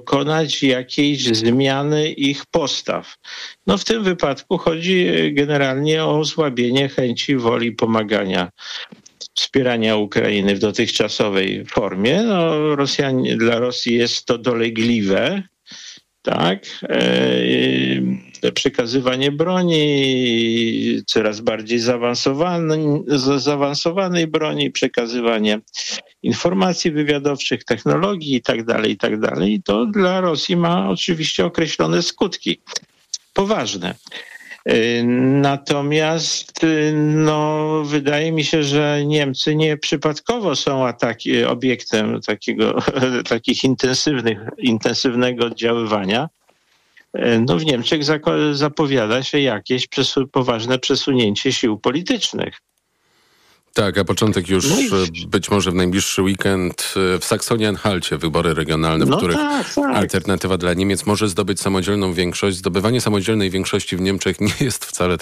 dokonać jakiejś zmiany ich postaw. No w tym wypadku chodzi generalnie o osłabienie chęci, woli pomagania, wspierania Ukrainy w dotychczasowej formie. No, dla Rosji jest to dolegliwe, tak? Przekazywanie broni, coraz bardziej zaawansowanej broni, przekazywanie informacji wywiadowczych, technologii itd. I to dla Rosji ma oczywiście określone skutki poważne. Natomiast wydaje mi się, że Niemcy nieprzypadkowo są obiektem takich intensywnego oddziaływania. W Niemczech zapowiada się jakieś poważne przesunięcie sił politycznych. Tak, a początek już być może w najbliższy weekend w Saksonii-Anhalcie wybory regionalne, w których alternatywa dla Niemiec może zdobyć samodzielną większość. Zdobywanie samodzielnej większości w Niemczech nie jest wcale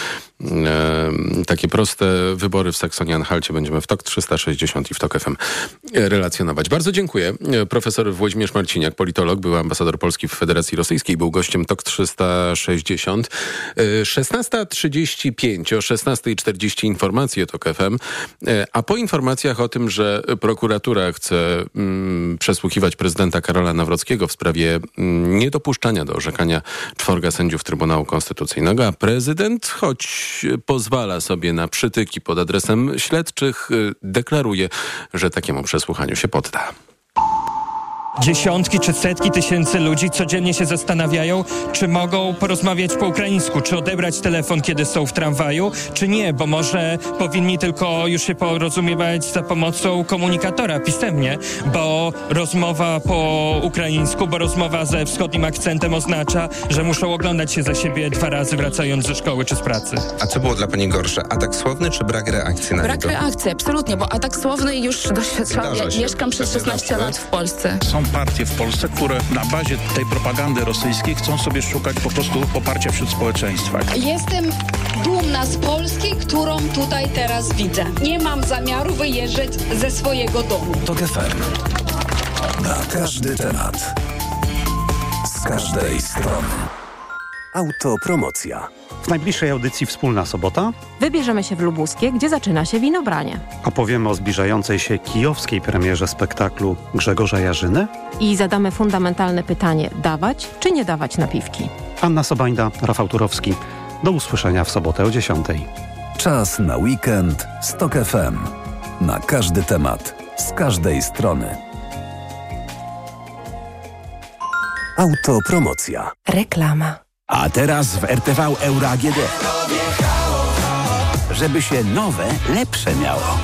takie proste. Wybory w Saksonii-Anhalcie będziemy w TOK 360 i w TOK FM relacjonować. Bardzo dziękuję. Profesor Włodzimierz Marciniak, politolog, był ambasador Polski w Federacji Rosyjskiej, był gościem TOK 360. 16:35, o 16:40 informacje TOK FM. A po informacjach o tym, że prokuratura chce przesłuchiwać prezydenta Karola Nawrockiego w sprawie niedopuszczania do orzekania 4 sędziów Trybunału Konstytucyjnego, a prezydent, choć pozwala sobie na przytyki pod adresem śledczych, deklaruje, że takiemu przesłuchaniu się podda. Dziesiątki czy setki tysięcy ludzi codziennie się zastanawiają, czy mogą porozmawiać po ukraińsku, czy odebrać telefon, kiedy są w tramwaju, czy nie, bo może powinni tylko już się porozumiewać za pomocą komunikatora pisemnie, bo rozmowa po ukraińsku, bo rozmowa ze wschodnim akcentem oznacza, że muszą oglądać się za siebie 2 razy wracając ze szkoły czy z pracy. A co było dla pani gorsze? Atak słowny czy brak reakcji na niego? Brak reakcji, absolutnie, bo atak słowny już doświadczam. Ja mieszkam przez 16 lat w Polsce. Są partie w Polsce, które na bazie tej propagandy rosyjskiej chcą sobie szukać po prostu poparcia wśród społeczeństwa. Jestem dumna z Polski, którą tutaj teraz widzę. Nie mam zamiaru wyjeżdżać ze swojego domu. TOK FM. Na każdy temat. Z każdej strony. Autopromocja. W najbliższej audycji Wspólna Sobota wybierzemy się w Lubuskie, gdzie zaczyna się winobranie. Opowiemy o zbliżającej się kijowskiej premierze spektaklu Grzegorza Jarzyny i zadamy fundamentalne pytanie: dawać czy nie dawać napiwki? Anna Sobańda, Rafał Turowski. Do usłyszenia w sobotę o 10:00. Czas na weekend z TOK FM. Na każdy temat, z każdej strony. Autopromocja. Reklama. A teraz w RTV Euro AGD. Żeby się nowe, lepsze miało.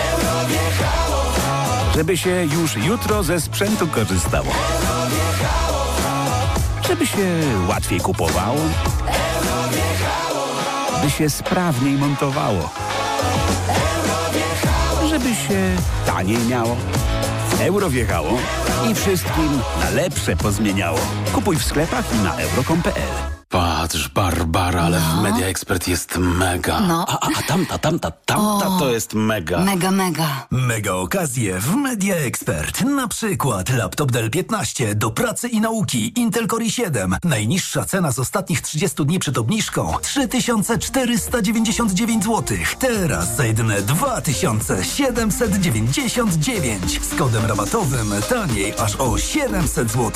Żeby się już jutro ze sprzętu korzystało. Żeby się łatwiej kupowało. By się sprawniej montowało. Żeby się taniej miało. Euro wjechało i wszystkim na lepsze pozmieniało. Kupuj w sklepach i na euro.com.pl. Patrz, Barbara, ale w Media Expert jest mega. No. A tamta to jest mega. Mega. Mega okazje w Media Expert. Na przykład laptop Dell 15 do pracy i nauki Intel Core i7. Najniższa cena z ostatnich 30 dni przed obniżką 3499 zł. Teraz za jedyne 2799. Z kodem rabatowym taniej aż o 700 zł.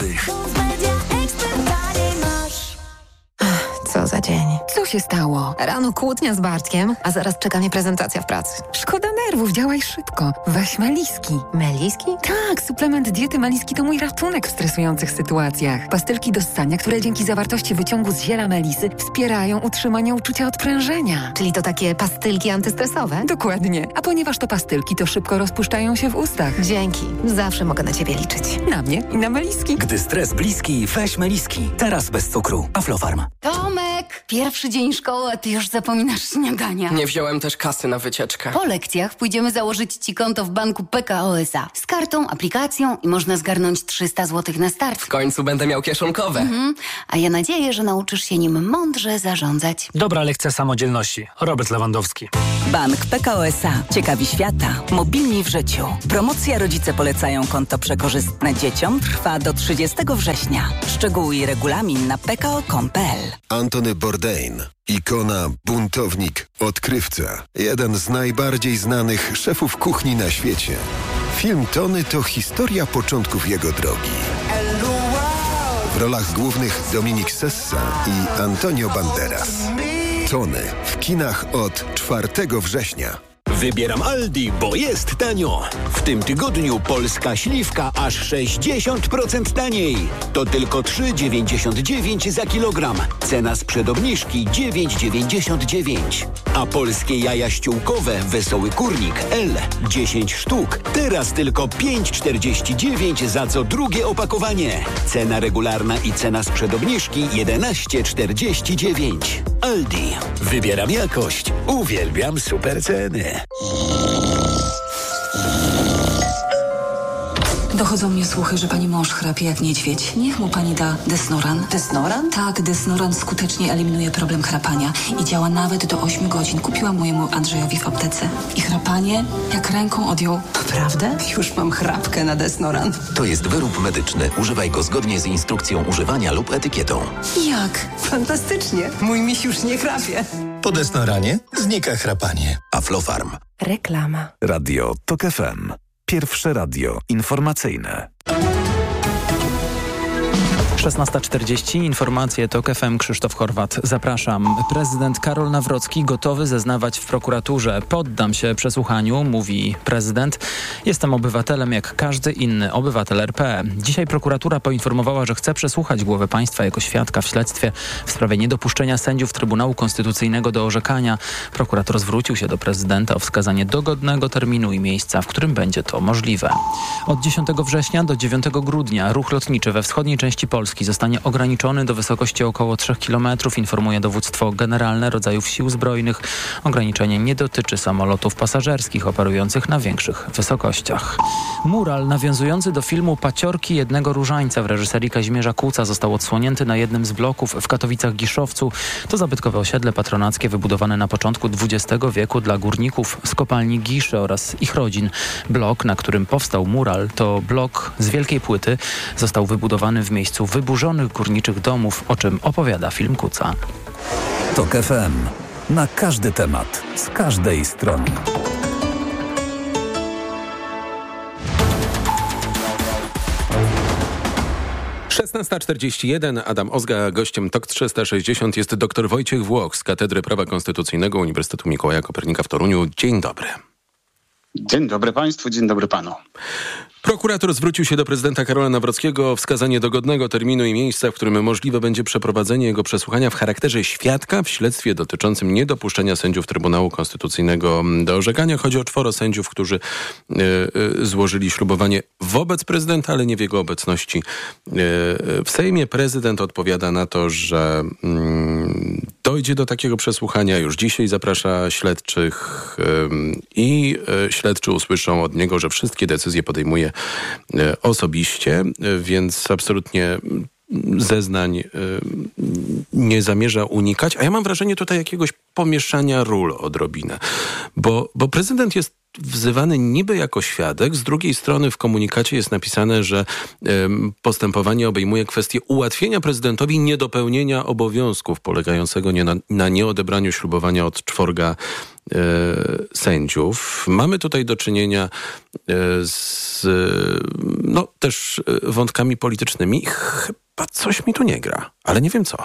Co za dzień. Co się stało? Rano kłótnia z Bartkiem, a zaraz czeka mnie prezentacja w pracy. Szkoda nerwów, działaj szybko. Weź Meliski. Meliski? Tak, suplement diety Meliski to mój ratunek w stresujących sytuacjach. Pastylki do ssania, które dzięki zawartości wyciągu z ziela melisy wspierają utrzymanie uczucia odprężenia. Czyli to takie pastylki antystresowe? Dokładnie. A ponieważ to pastylki, to szybko rozpuszczają się w ustach. Dzięki. Zawsze mogę na ciebie liczyć. Na mnie i na Meliski. Gdy stres bliski, weź Meliski. Teraz bez cukru. Aflofarm. Tomek, pierwszy dzień szkoły, a ty już zapominasz śniadania. Nie wziąłem też kasy na wycieczkę. Po lekcjach pójdziemy założyć ci konto w banku PKO SA. Z kartą, aplikacją i można zgarnąć 300 zł na start. W końcu będę miał kieszonkowe. A ja nadzieję, że nauczysz się nim mądrze zarządzać. Dobra lekcja samodzielności. Robert Lewandowski. Bank PKO SA. Ciekawi świata. Mobilni w życiu. Promocja Rodzice polecają konto przekorzystne dzieciom trwa do 30 września. Szczegóły i regulamin na pko.com.pl. Antony Bourdain. Ikona, buntownik, odkrywca. Jeden z najbardziej znanych szefów kuchni na świecie. Film Tony to historia początków jego drogi. W rolach głównych Dominik Sessa i Antonio Banderas. Tony w kinach od 4 września. Wybieram Aldi, bo jest tanio. W tym tygodniu polska śliwka aż 60% taniej. To tylko 3,99 za kilogram. Cena sprzed obniżki 9,99. A polskie jaja ściółkowe Wesoły Kurnik L 10 sztuk. Teraz tylko 5,49 za co drugie opakowanie. Cena regularna i cena sprzed obniżki 11,49. Aldi. Wybieram jakość. Uwielbiam super ceny. Dochodzą mnie słuchy, że pani mąż chrapie jak niedźwiedź. Niech mu pani da Desnoran. Desnoran? Tak, Desnoran skutecznie eliminuje problem chrapania i działa nawet do 8 godzin. Kupiłam mojemu Andrzejowi w aptece. I chrapanie jak ręką odjął. Naprawdę? Już mam chrapkę na Desnoran. To jest wyrób medyczny. Używaj go zgodnie z instrukcją używania lub etykietą. Jak? Fantastycznie. Mój miś już nie chrapie. Po Desnoranie znika chrapanie. Aflofarm. Reklama. Radio TOK FM. Pierwsze radio informacyjne. 16:40. Informacje TOK FM. Krzysztof Horwat. Zapraszam. Prezydent Karol Nawrocki gotowy zeznawać w prokuraturze. Poddam się przesłuchaniu, mówi prezydent. Jestem obywatelem jak każdy inny obywatel RP. Dzisiaj prokuratura poinformowała, że chce przesłuchać głowę państwa jako świadka w śledztwie w sprawie niedopuszczenia sędziów Trybunału Konstytucyjnego do orzekania. Prokurator zwrócił się do prezydenta o wskazanie dogodnego terminu i miejsca, w którym będzie to możliwe. Od 10 września do 9 grudnia ruch lotniczy we wschodniej części Polski zostanie ograniczony do wysokości około 3 km, informuje Dowództwo Generalne Rodzajów Sił Zbrojnych. Ograniczenie nie dotyczy samolotów pasażerskich operujących na większych wysokościach. Mural nawiązujący do filmu Paciorki jednego różańca w reżyserii Kazimierza Kuca został odsłonięty na jednym z bloków w Katowicach-Giszowcu. To zabytkowe osiedle patronackie wybudowane na początku XX wieku dla górników z kopalni Gisze oraz ich rodzin. Blok, na którym powstał mural, to blok z wielkiej płyty. Został wybudowany w miejscu wyburzonych górniczych domów, o czym opowiada film Kuca. TOK FM. Na każdy temat, z każdej strony. Szesnasta 41. Adam Ozga. Gościem TOK 360 jest dr Wojciech Włoch z Katedry Prawa Konstytucyjnego Uniwersytetu Mikołaja Kopernika w Toruniu. Dzień dobry. Dzień dobry państwu, dzień dobry panu. Prokurator zwrócił się do prezydenta Karola Nawrockiego o wskazanie dogodnego terminu i miejsca, w którym możliwe będzie przeprowadzenie jego przesłuchania w charakterze świadka w śledztwie dotyczącym niedopuszczenia sędziów Trybunału Konstytucyjnego do orzekania. Chodzi o 4 sędziów, którzy złożyli ślubowanie wobec prezydenta, ale nie w jego obecności w Sejmie. Prezydent odpowiada na to, że dojdzie do takiego przesłuchania. Już dzisiaj zaprasza śledczych i śledczy usłyszą od niego, że wszystkie decyzje podejmuje osobiście, więc absolutnie zeznań nie zamierza unikać. A ja mam wrażenie tutaj jakiegoś pomieszania ról odrobinę, bo prezydent jest wzywany niby jako świadek, z drugiej strony w komunikacie jest napisane, że postępowanie obejmuje kwestię ułatwienia prezydentowi niedopełnienia obowiązków polegającego na nieodebraniu ślubowania od 4 sędziów. Mamy tutaj do czynienia z też wątkami politycznymi. Chyba coś mi tu nie gra, ale nie wiem co.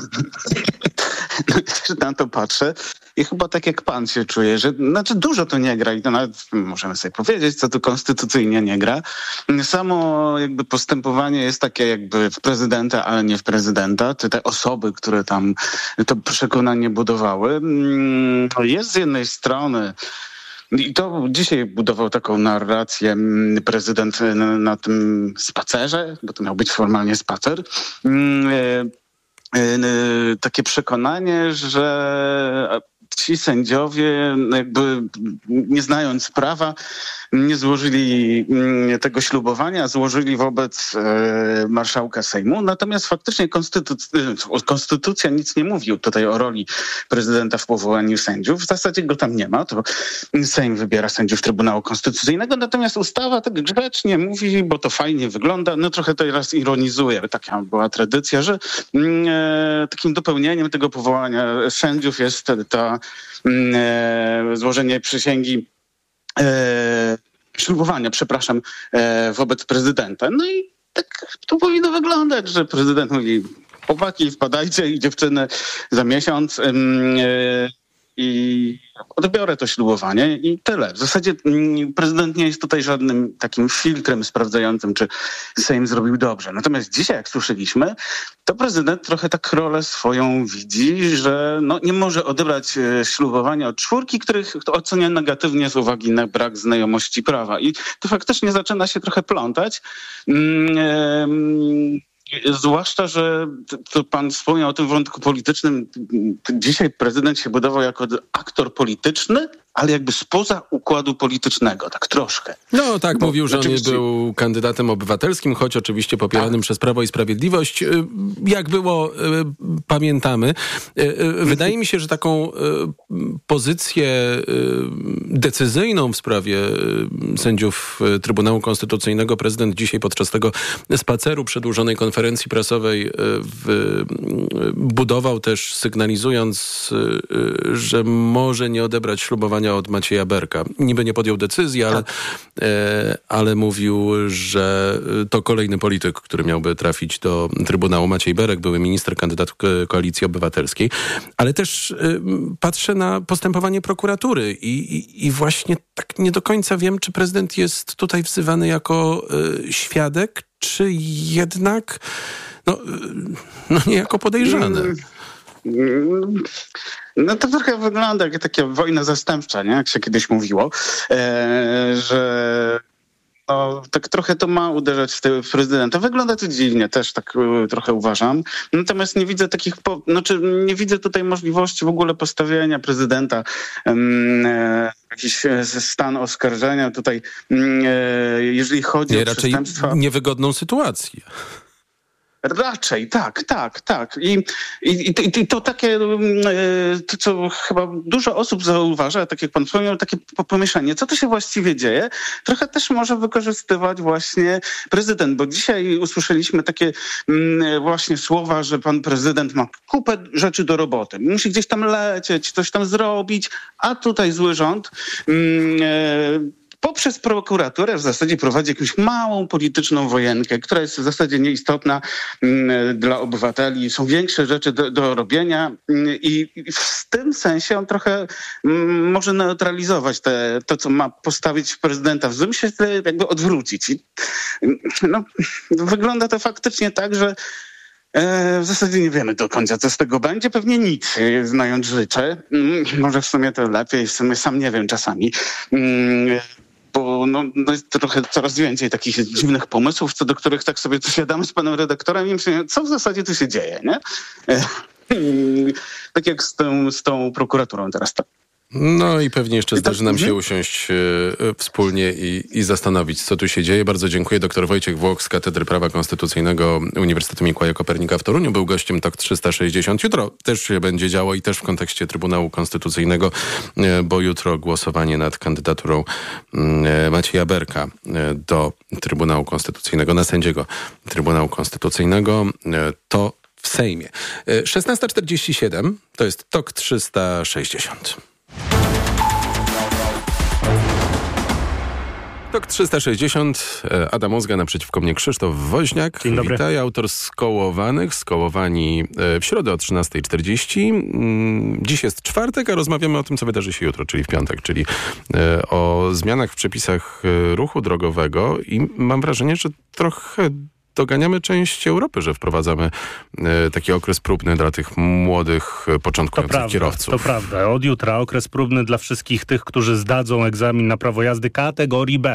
Na to patrzę i chyba tak jak pan się czuje, że dużo to nie gra i to nawet możemy sobie powiedzieć, co tu konstytucyjnie nie gra. Samo jakby postępowanie jest takie jakby w prezydenta, ale nie w prezydenta. Te osoby, które tam to przekonanie budowały. Jest z jednej strony i to dzisiaj budował taką narrację prezydent na tym spacerze, bo to miał być formalnie spacer. takie przekonanie, że ci sędziowie, jakby nie znając prawa, nie złożyli tego ślubowania, złożyli wobec marszałka Sejmu. Natomiast faktycznie konstytucja nic nie mówi tutaj o roli prezydenta w powołaniu sędziów. W zasadzie go tam nie ma. To Sejm wybiera sędziów Trybunału Konstytucyjnego. Natomiast ustawa tak grzecznie mówi, bo to fajnie wygląda, no trochę teraz ironizuje. Taka była tradycja, że takim dopełnieniem tego powołania sędziów jest złożenie przysięgi ślubowania, wobec prezydenta. No i tak to powinno wyglądać, że prezydent mówi: chłopaki, wpadajcie i dziewczyny za miesiąc i odbiorę to ślubowanie i tyle. W zasadzie prezydent nie jest tutaj żadnym takim filtrem sprawdzającym, czy Sejm zrobił dobrze. Natomiast dzisiaj, jak słyszeliśmy, to prezydent trochę tak rolę swoją widzi, że nie może odebrać ślubowania od 4, których ocenia negatywnie z uwagi na brak znajomości prawa. I to faktycznie zaczyna się trochę plątać. Zwłaszcza, że to pan wspomniał o tym wątku politycznym. Dzisiaj prezydent się budował jako aktor polityczny, ale jakby spoza układu politycznego, tak troszkę. No tak, mówił, że on był kandydatem obywatelskim, choć oczywiście popieranym przez Prawo i Sprawiedliwość. Jak było, pamiętamy. Wydaje mi się, że taką pozycję decyzyjną w sprawie sędziów Trybunału Konstytucyjnego prezydent dzisiaj podczas tego spaceru przedłużonej konferencji prasowej budował też, sygnalizując, że może nie odebrać ślubowania od Macieja Berka. Niby nie podjął decyzji, ale mówił, że to kolejny polityk, który miałby trafić do Trybunału. Maciej Berek, były minister, kandydat Koalicji Obywatelskiej. Ale też patrzę na postępowanie prokuratury i właśnie tak nie do końca wiem, czy prezydent jest tutaj wzywany jako świadek, czy jednak nie jako podejrzany. No to trochę wygląda jak taka wojna zastępcza, nie? Jak się kiedyś mówiło, że tak trochę to ma uderzać w prezydenta. Wygląda to dziwnie, też tak trochę uważam. Natomiast nie widzę nie widzę tutaj możliwości w ogóle postawienia prezydenta jakiś stan oskarżenia tutaj, jeżeli chodzi o przestępstwa. Raczej niewygodną sytuację. Raczej, tak. I to takie, to co chyba dużo osób zauważa, tak jak pan wspomniał, takie pomyślenie, co to się właściwie dzieje, trochę też może wykorzystywać właśnie prezydent, bo dzisiaj usłyszeliśmy takie właśnie słowa, że pan prezydent ma kupę rzeczy do roboty. Musi gdzieś tam lecieć, coś tam zrobić, a tutaj zły rząd poprzez prokuraturę w zasadzie prowadzi jakąś małą polityczną wojenkę, która jest w zasadzie nieistotna dla obywateli. Są większe rzeczy do robienia i w tym sensie on trochę może neutralizować to, co ma postawić prezydenta w złym świetle, jakby odwrócić. Wygląda to faktycznie tak, że w zasadzie nie wiemy do końca, co z tego będzie. Pewnie nic, znając życie. Może w sumie to lepiej, w sumie sam nie wiem czasami. Bo jest trochę coraz więcej takich dziwnych pomysłów, co do których tak sobie siadamy z panem redaktorem i myślimy, co w zasadzie tu się dzieje, nie? Tak jak z tą prokuraturą teraz. No i pewnie jeszcze zdarzy nam się usiąść wspólnie i zastanowić, co tu się dzieje. Bardzo dziękuję. Dr Wojciech Włoch z Katedry Prawa Konstytucyjnego Uniwersytetu Mikołaja Kopernika w Toruniu był gościem TOK 360. Jutro też się będzie działo i też w kontekście Trybunału Konstytucyjnego, bo jutro głosowanie nad kandydaturą Macieja Berka do Trybunału Konstytucyjnego, na sędziego Trybunału Konstytucyjnego, to w Sejmie. 16:47 to jest TOK 360. TOK 360, Adam Ozga, naprzeciwko mnie Krzysztof Woźniak. Dzień dobry. Witaj, autor Skołowani w środę o 13:40. Dziś jest czwartek, a rozmawiamy o tym, co wydarzy się jutro, czyli w piątek, czyli o zmianach w przepisach ruchu drogowego i mam wrażenie, że trochę doganiamy część Europy, że wprowadzamy taki okres próbny dla tych młodych, początkujących kierowców. To prawda. Od jutra okres próbny dla wszystkich tych, którzy zdadzą egzamin na prawo jazdy kategorii B.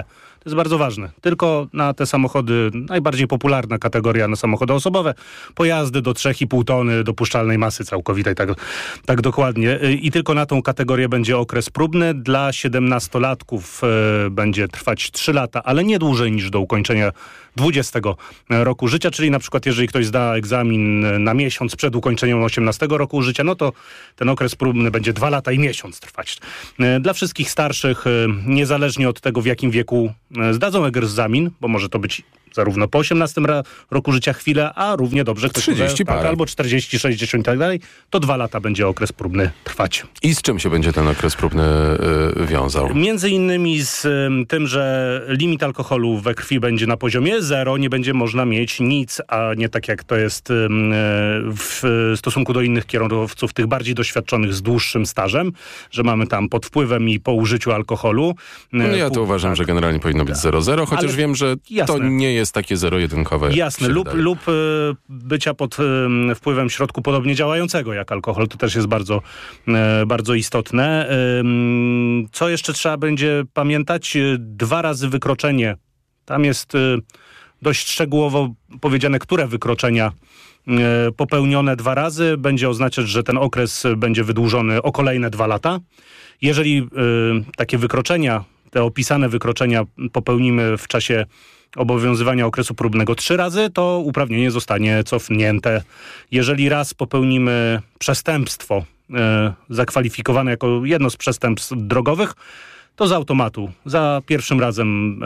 To jest bardzo ważne. Tylko na te samochody, najbardziej popularna kategoria na samochody osobowe, pojazdy do 3,5 tony dopuszczalnej masy całkowitej, tak dokładnie. I tylko na tą kategorię będzie okres próbny. Dla 17-latków będzie trwać 3 lata, ale nie dłużej niż do ukończenia 20 roku życia, czyli na przykład jeżeli ktoś zda egzamin na miesiąc przed ukończeniem 18 roku życia, no to ten okres próbny będzie 2 lata i miesiąc trwać. Dla wszystkich starszych, niezależnie od tego, w jakim wieku zdadzą egzamin, bo może to być zarówno po 18 roku życia chwilę, a równie dobrze ktoś 30 tak, albo 40, 60 i tak dalej, to 2 lata będzie okres próbny trwać. I z czym się będzie ten okres próbny wiązał? Między innymi z tym, że limit alkoholu we krwi będzie na poziomie 0, nie będzie można mieć nic, a nie tak jak to jest w stosunku do innych kierowców, tych bardziej doświadczonych z dłuższym stażem, że mamy tam pod wpływem i po użyciu alkoholu. No ja to uważam, że generalnie powinno być 0,0, chociaż ale wiem, że to nie jest takie zero-jedynkowe. Jasne, lub bycia pod wpływem środku podobnie działającego jak alkohol. To też jest bardzo, bardzo istotne. Co jeszcze trzeba będzie pamiętać? 2 razy wykroczenie. Tam jest dość szczegółowo powiedziane, które wykroczenia popełnione 2 razy będzie oznaczać, że ten okres będzie wydłużony o kolejne 2 lata. Jeżeli takie wykroczenia, te opisane wykroczenia popełnimy w czasie obowiązywania okresu próbnego 3 razy, to uprawnienie zostanie cofnięte. Jeżeli raz popełnimy przestępstwo zakwalifikowane jako jedno z przestępstw drogowych, to z automatu za pierwszym razem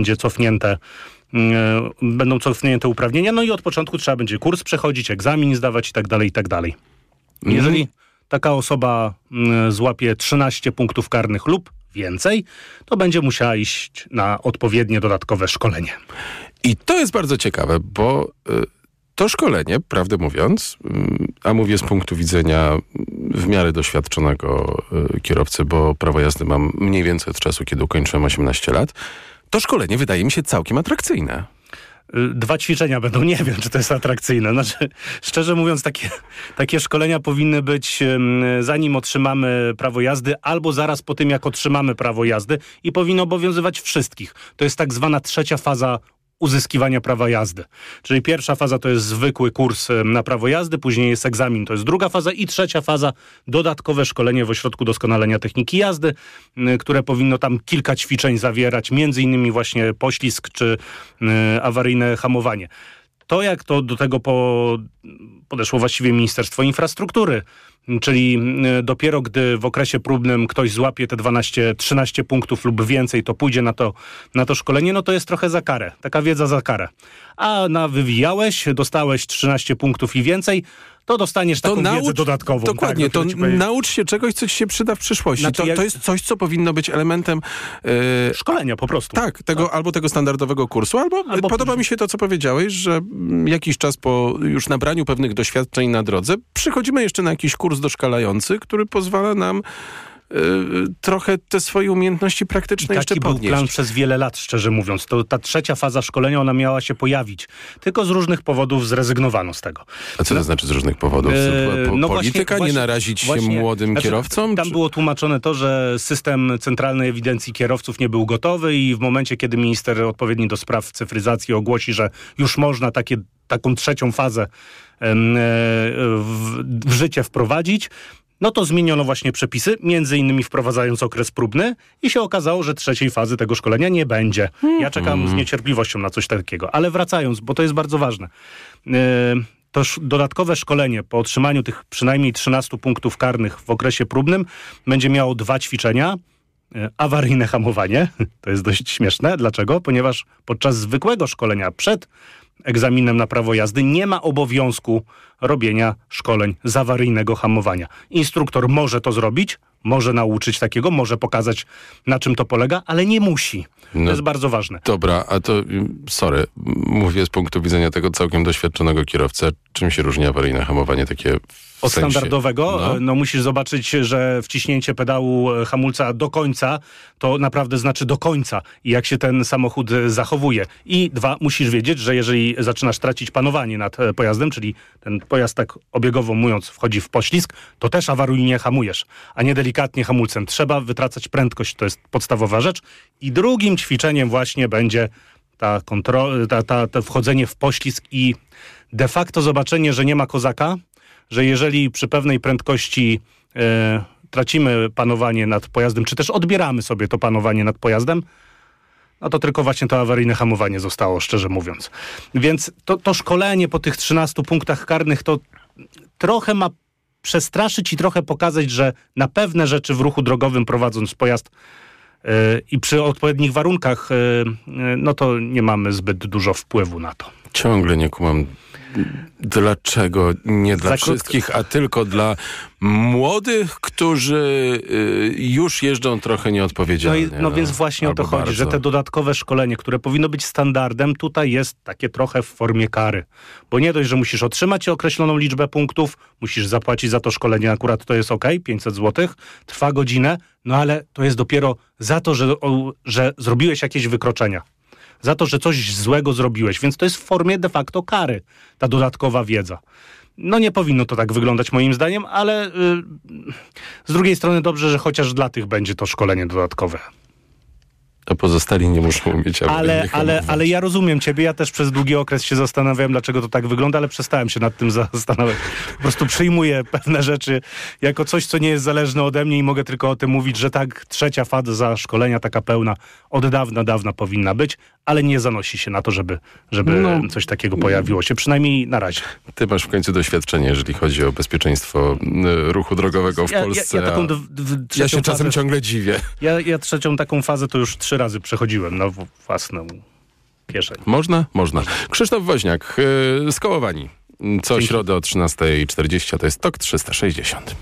będą cofnięte uprawnienia, no i od początku trzeba będzie kurs przechodzić, egzamin zdawać i tak dalej, i tak dalej. Jeżeli taka osoba złapie 13 punktów karnych lub więcej, to będzie musiała iść na odpowiednie dodatkowe szkolenie. I to jest bardzo ciekawe, bo to szkolenie, prawdę mówiąc, a mówię z punktu widzenia w miarę doświadczonego kierowcy, bo prawo jazdy mam mniej więcej od czasu, kiedy ukończyłem 18 lat, to szkolenie wydaje mi się całkiem atrakcyjne. 2 ćwiczenia będą, nie wiem, czy to jest atrakcyjne. Znaczy, szczerze mówiąc, takie szkolenia powinny być zanim otrzymamy prawo jazdy, albo zaraz po tym, jak otrzymamy prawo jazdy i powinno obowiązywać wszystkich. To jest tak zwana 3. faza uzyskiwania prawa jazdy. Czyli pierwsza faza to jest zwykły kurs na prawo jazdy, później jest egzamin, to jest 2. faza i 3. faza dodatkowe szkolenie w Ośrodku Doskonalenia Techniki Jazdy, które powinno tam kilka ćwiczeń zawierać, między innymi właśnie poślizg czy awaryjne hamowanie. To jak to do tego podeszło właściwie Ministerstwo Infrastruktury, czyli dopiero gdy w okresie próbnym ktoś złapie te 12-13 punktów lub więcej, to pójdzie na to szkolenie, no to jest trochę za karę. Taka wiedza za karę. A wywijałeś, dostałeś 13 punktów i więcej, to dostaniesz taką wiedzę dodatkową. Dokładnie, to naucz się czegoś, co ci się przyda w przyszłości. Znaczy, to jest coś, co powinno być elementem szkolenia po prostu. Tak, albo tego standardowego kursu, albo podoba mi się to, co powiedziałeś, że jakiś czas po już nabraniu pewnych doświadczeń na drodze przychodzimy jeszcze na jakiś kurs doszkalający, który pozwala nam trochę te swoje umiejętności praktyczne jeszcze podnieść. Taki był plan przez wiele lat, szczerze mówiąc. To ta 3. faza szkolenia, ona miała się pojawić. Tylko z różnych powodów zrezygnowano z tego. A co to znaczy z różnych powodów? Polityka? Nie narazić się młodym kierowcom? Tam było tłumaczone to, że system Centralnej Ewidencji Kierowców nie był gotowy i w momencie, kiedy minister odpowiedni do spraw cyfryzacji ogłosi, że już można taką 3. fazę w życie wprowadzić, no to zmieniono właśnie przepisy, między innymi wprowadzając okres próbny i się okazało, że 3. fazy tego szkolenia nie będzie. Ja czekam z niecierpliwością na coś takiego. Ale wracając, bo to jest bardzo ważne. To dodatkowe szkolenie po otrzymaniu tych przynajmniej 13 punktów karnych w okresie próbnym będzie miało 2 ćwiczenia. Awaryjne hamowanie. To jest dość śmieszne. Dlaczego? Ponieważ podczas zwykłego szkolenia przed egzaminem na prawo jazdy nie ma obowiązku robienia szkoleń z awaryjnego hamowania. Instruktor może to zrobić, może nauczyć takiego, może pokazać, na czym to polega, ale nie musi. To jest bardzo ważne. Dobra, a to, mówię z punktu widzenia tego całkiem doświadczonego kierowcy, Czym się różni awaryjne hamowanie takie od standardowego? No musisz zobaczyć, że wciśnięcie pedału hamulca do końca to naprawdę znaczy do końca i jak się ten samochód zachowuje. I 2, musisz wiedzieć, że jeżeli zaczynasz tracić panowanie nad pojazdem, czyli ten pojazd tak obiegowo mówiąc wchodzi w poślizg, to też awaryjnie hamujesz, a nie delikatnie hamulcem. Trzeba wytracać prędkość, to jest podstawowa rzecz. I drugim ćwiczeniem właśnie będzie to wchodzenie w poślizg i de facto zobaczenie, że nie ma kozaka, że jeżeli przy pewnej prędkości tracimy panowanie nad pojazdem, czy też odbieramy sobie to panowanie nad pojazdem, no to tylko właśnie to awaryjne hamowanie zostało, szczerze mówiąc. Więc to szkolenie po tych 13 punktach karnych to trochę ma przestraszyć i trochę pokazać, że na pewne rzeczy w ruchu drogowym prowadząc pojazd i przy odpowiednich warunkach, no to nie mamy zbyt dużo wpływu na to. Ciągle nie kumam, dlaczego nie dla wszystkich, a tylko dla młodych, którzy już jeżdżą trochę nieodpowiedzialnie. No więc właśnie o to chodzi, że te dodatkowe szkolenie, które powinno być standardem, tutaj jest takie trochę w formie kary. Bo nie dość, że musisz otrzymać określoną liczbę punktów, musisz zapłacić za to szkolenie, akurat to jest 500 zł, trwa godzinę, no ale to jest dopiero za to, że zrobiłeś jakieś wykroczenia. Za to, że coś złego zrobiłeś. Więc to jest w formie de facto kary, ta dodatkowa wiedza. No nie powinno to tak wyglądać moim zdaniem, ale z drugiej strony dobrze, że chociaż dla tych będzie to szkolenie dodatkowe. A pozostali nie muszą umieć. Ale ja rozumiem ciebie, ja też przez długi okres się zastanawiałem, dlaczego to tak wygląda, ale przestałem się nad tym zastanawiać. Po prostu przyjmuję pewne rzeczy jako coś, co nie jest zależne ode mnie i mogę tylko o tym mówić, że tak, 3. faza szkolenia, taka pełna, od dawna powinna być, ale nie zanosi się na to, żeby coś takiego pojawiło się, przynajmniej na razie. Ty masz w końcu doświadczenie, jeżeli chodzi o bezpieczeństwo ruchu drogowego w Polsce. Ja się czasem ciągle dziwię. Ja 3. taką fazę to już 3 razy przechodziłem na własną kieszeń. Można? Krzysztof Woźniak, Skołowani. Co środę o 13:40 to jest TOK 360.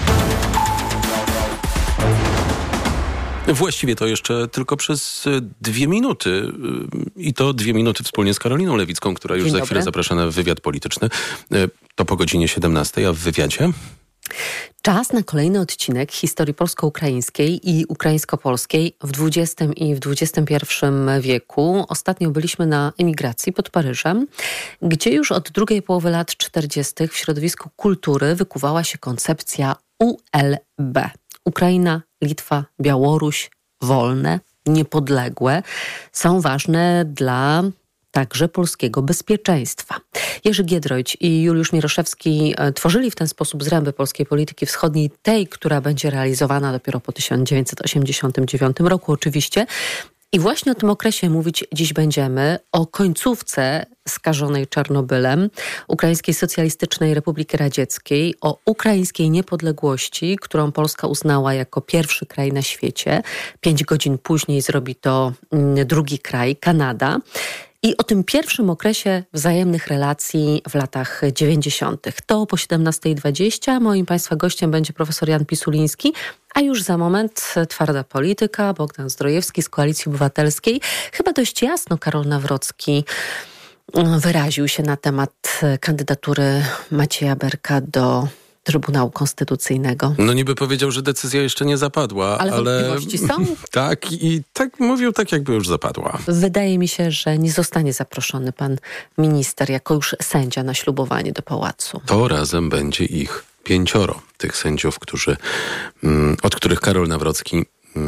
Właściwie to jeszcze tylko przez 2 minuty. I to 2 minuty wspólnie z Karoliną Lewicką, która już za chwilę zaprasza na wywiad polityczny. To po godzinie 17, a w wywiadzie? Czas na kolejny odcinek historii polsko-ukraińskiej i ukraińsko-polskiej w XX i w XXI wieku. Ostatnio byliśmy na emigracji pod Paryżem, gdzie już od drugiej połowy lat 40. w środowisku kultury wykuwała się koncepcja ULB. Ukraina, Litwa, Białoruś, wolne, niepodległe są ważne dla także polskiego bezpieczeństwa. Jerzy Giedroyć i Juliusz Mieroszewski tworzyli w ten sposób zręby polskiej polityki wschodniej, tej, która będzie realizowana dopiero po 1989 roku oczywiście. I właśnie o tym okresie mówić dziś będziemy, o końcówce skażonej Czarnobylem Ukraińskiej Socjalistycznej Republiki Radzieckiej, o ukraińskiej niepodległości, którą Polska uznała jako pierwszy kraj na świecie. 5 godzin później zrobi to drugi kraj, Kanada. I o tym pierwszym okresie wzajemnych relacji w latach 90. To po 17:20. Moim Państwa gościem będzie profesor Jan Pisuliński, a już za moment twarda polityka, Bogdan Zdrojewski z Koalicji Obywatelskiej. Chyba dość jasno Karol Nawrocki wyraził się na temat kandydatury Macieja Berka do Trybunału Konstytucyjnego. No niby powiedział, że decyzja jeszcze nie zapadła, ale wątpliwości są? Tak, i tak mówił, tak jakby już zapadła. Wydaje mi się, że nie zostanie zaproszony pan minister jako już sędzia na ślubowanie do pałacu. To razem będzie ich 5, tych sędziów, od których Karol Nawrocki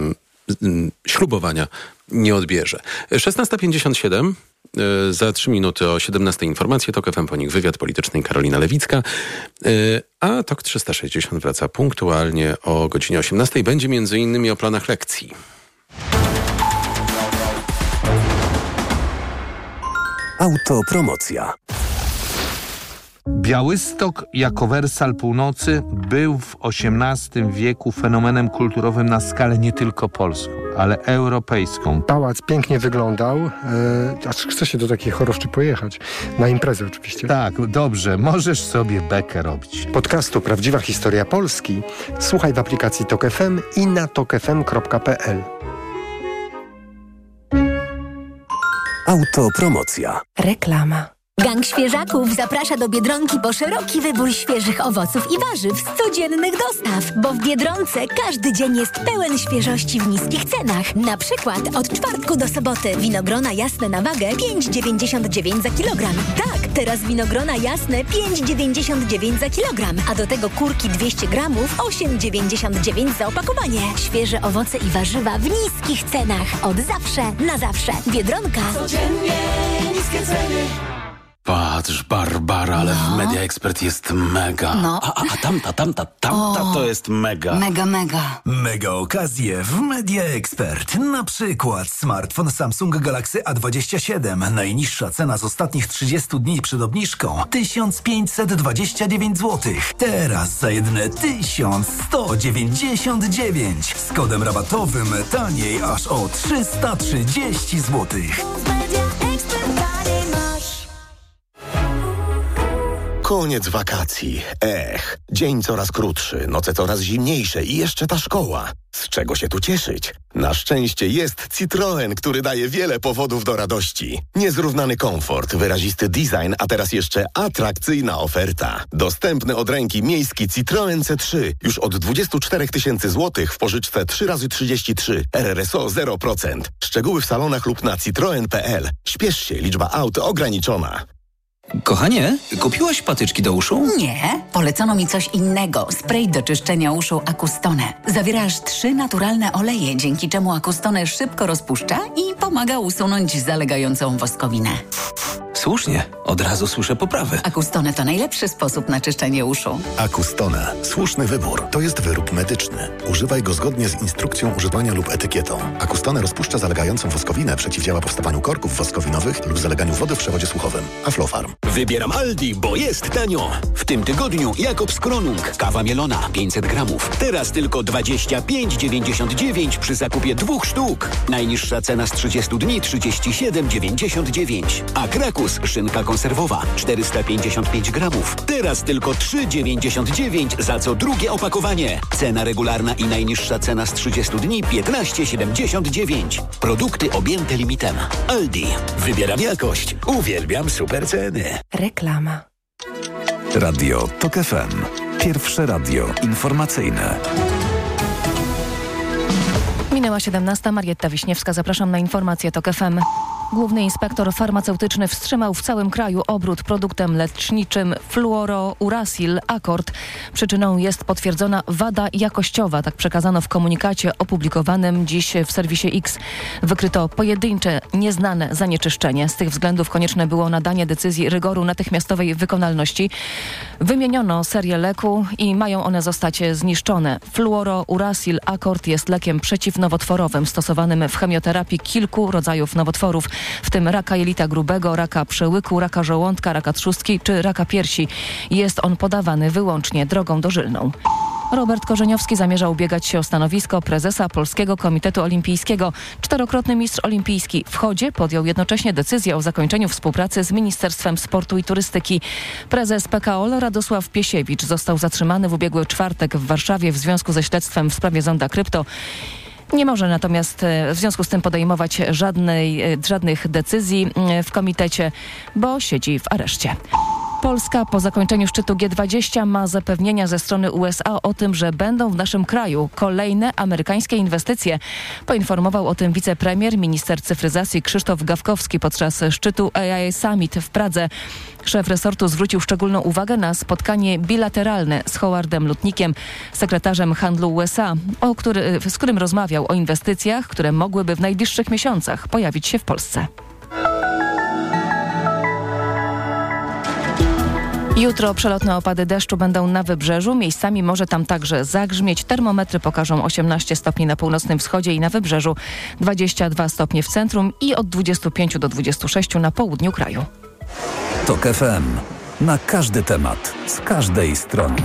ślubowania nie odbierze. 16:57. Za 3 minuty o 17 informacje, TOK FM, po nich wywiad polityczny, Karolina Lewicka, a TOK 360 wraca punktualnie o godzinie 18. Będzie m.in. o planach lekcji. Autopromocja. Białystok jako Wersal Północy był w XVIII wieku fenomenem kulturowym na skalę nie tylko polską, ale europejską. Pałac pięknie wyglądał, aż chce się do takiej choroszczy pojechać. Na imprezę oczywiście. Tak, dobrze, możesz sobie bekę robić. Podcastu Prawdziwa Historia Polski słuchaj w aplikacji TOK FM i na tokfm.pl. Autopromocja. Reklama. Gang Świeżaków zaprasza do Biedronki po szeroki wybór świeżych owoców i warzyw z codziennych dostaw, bo w Biedronce każdy dzień jest pełen świeżości w niskich cenach. Na przykład od czwartku do soboty winogrona jasne na wagę 5,99 za kilogram. Tak, teraz winogrona jasne 5,99 za kilogram, a do tego kurki 200 gramów 8,99 za opakowanie. Świeże owoce i warzywa w niskich cenach. Od zawsze na zawsze. Biedronka. Codziennie niskie ceny. Patrz, Barbara, ale w Media Expert jest mega. No. A tamta to jest mega. Mega. Mega okazje w Media Expert. Na przykład smartfon Samsung Galaxy A27. Najniższa cena z ostatnich 30 dni przed obniżką 1529 zł. Teraz za jedyne 1199. Z kodem rabatowym taniej aż o 330 zł. Koniec wakacji. Dzień coraz krótszy, noce coraz zimniejsze i jeszcze ta szkoła. Z czego się tu cieszyć? Na szczęście jest Citroen, który daje wiele powodów do radości. Niezrównany komfort, wyrazisty design, a teraz jeszcze atrakcyjna oferta. Dostępny od ręki miejski Citroen C3 już od 24 000 złotych w pożyczce 3x33, RRSO 0%. Szczegóły w salonach lub na citroen.pl. Śpiesz się, liczba aut ograniczona. Kochanie, kupiłaś patyczki do uszu? Nie, polecono mi coś innego. Spray do czyszczenia uszu Acustone. Zawiera aż 3 naturalne oleje, dzięki czemu Acustone szybko rozpuszcza i pomaga usunąć zalegającą woskowinę. Słusznie, od razu słyszę poprawy. Acustone to najlepszy sposób na czyszczenie uszu. Acustone. Słuszny wybór. To jest wyrób medyczny. Używaj go zgodnie z instrukcją używania lub etykietą. Acustone rozpuszcza zalegającą woskowinę, przeciwdziała powstawaniu korków woskowinowych lub zaleganiu wody w przewodzie słuchowym. Aflofarm. Wybieram Aldi, bo jest tanio. W tym tygodniu Jakobs Kronung, kawa mielona 500 gramów. Teraz tylko 25,99 przy zakupie 2 sztuk. Najniższa cena z 30 dni 37,99. A Krakus, szynka konserwowa 455 gramów. Teraz tylko 3,99 za co drugie opakowanie. Cena regularna i najniższa cena z 30 dni 15,79. Produkty objęte limitem. Aldi. Wybieram jakość. Uwielbiam super ceny. Reklama. Radio TOK FM. Pierwsze radio informacyjne. Minęła 17. Marietta Wiśniewska. Zapraszam na informacje TOK FM. Główny inspektor farmaceutyczny wstrzymał w całym kraju obrót produktem leczniczym fluorourasil Accord. Przyczyną jest potwierdzona wada jakościowa, tak przekazano w komunikacie opublikowanym dziś w serwisie X. Wykryto pojedyncze, nieznane zanieczyszczenie. Z tych względów konieczne było nadanie decyzji rygoru natychmiastowej wykonalności. Wymieniono serię leku i mają one zostać zniszczone. Fluorourasil Accord jest lekiem przeciwnowotworowym stosowanym w chemioterapii kilku rodzajów nowotworów, w tym raka jelita grubego, raka przełyku, raka żołądka, raka trzustki czy raka piersi. Jest on podawany wyłącznie drogą dożylną. Robert Korzeniowski zamierza ubiegać się o stanowisko prezesa Polskiego Komitetu Olimpijskiego. 4-krotny mistrz olimpijski w Chodzie podjął jednocześnie decyzję o zakończeniu współpracy z Ministerstwem Sportu i Turystyki. Prezes PKOL Radosław Piesiewicz został zatrzymany w ubiegły czwartek w Warszawie w związku ze śledztwem w sprawie Zonda Krypto. Nie może natomiast w związku z tym podejmować żadnych decyzji w komitecie, bo siedzi w areszcie. Polska po zakończeniu szczytu G20 ma zapewnienia ze strony USA o tym, że będą w naszym kraju kolejne amerykańskie inwestycje. Poinformował o tym wicepremier, minister cyfryzacji Krzysztof Gawkowski podczas szczytu AI Summit w Pradze. Szef resortu zwrócił szczególną uwagę na spotkanie bilateralne z Howardem Lutnickiem, sekretarzem handlu USA, z którym rozmawiał o inwestycjach, które mogłyby w najbliższych miesiącach pojawić się w Polsce. Jutro przelotne opady deszczu będą na wybrzeżu. Miejscami może tam także zagrzmieć. Termometry pokażą 18 stopni na północnym wschodzie i na wybrzeżu, 22 stopnie w centrum i od 25 do 26 na południu kraju. TOK FM. Na każdy temat, z każdej strony.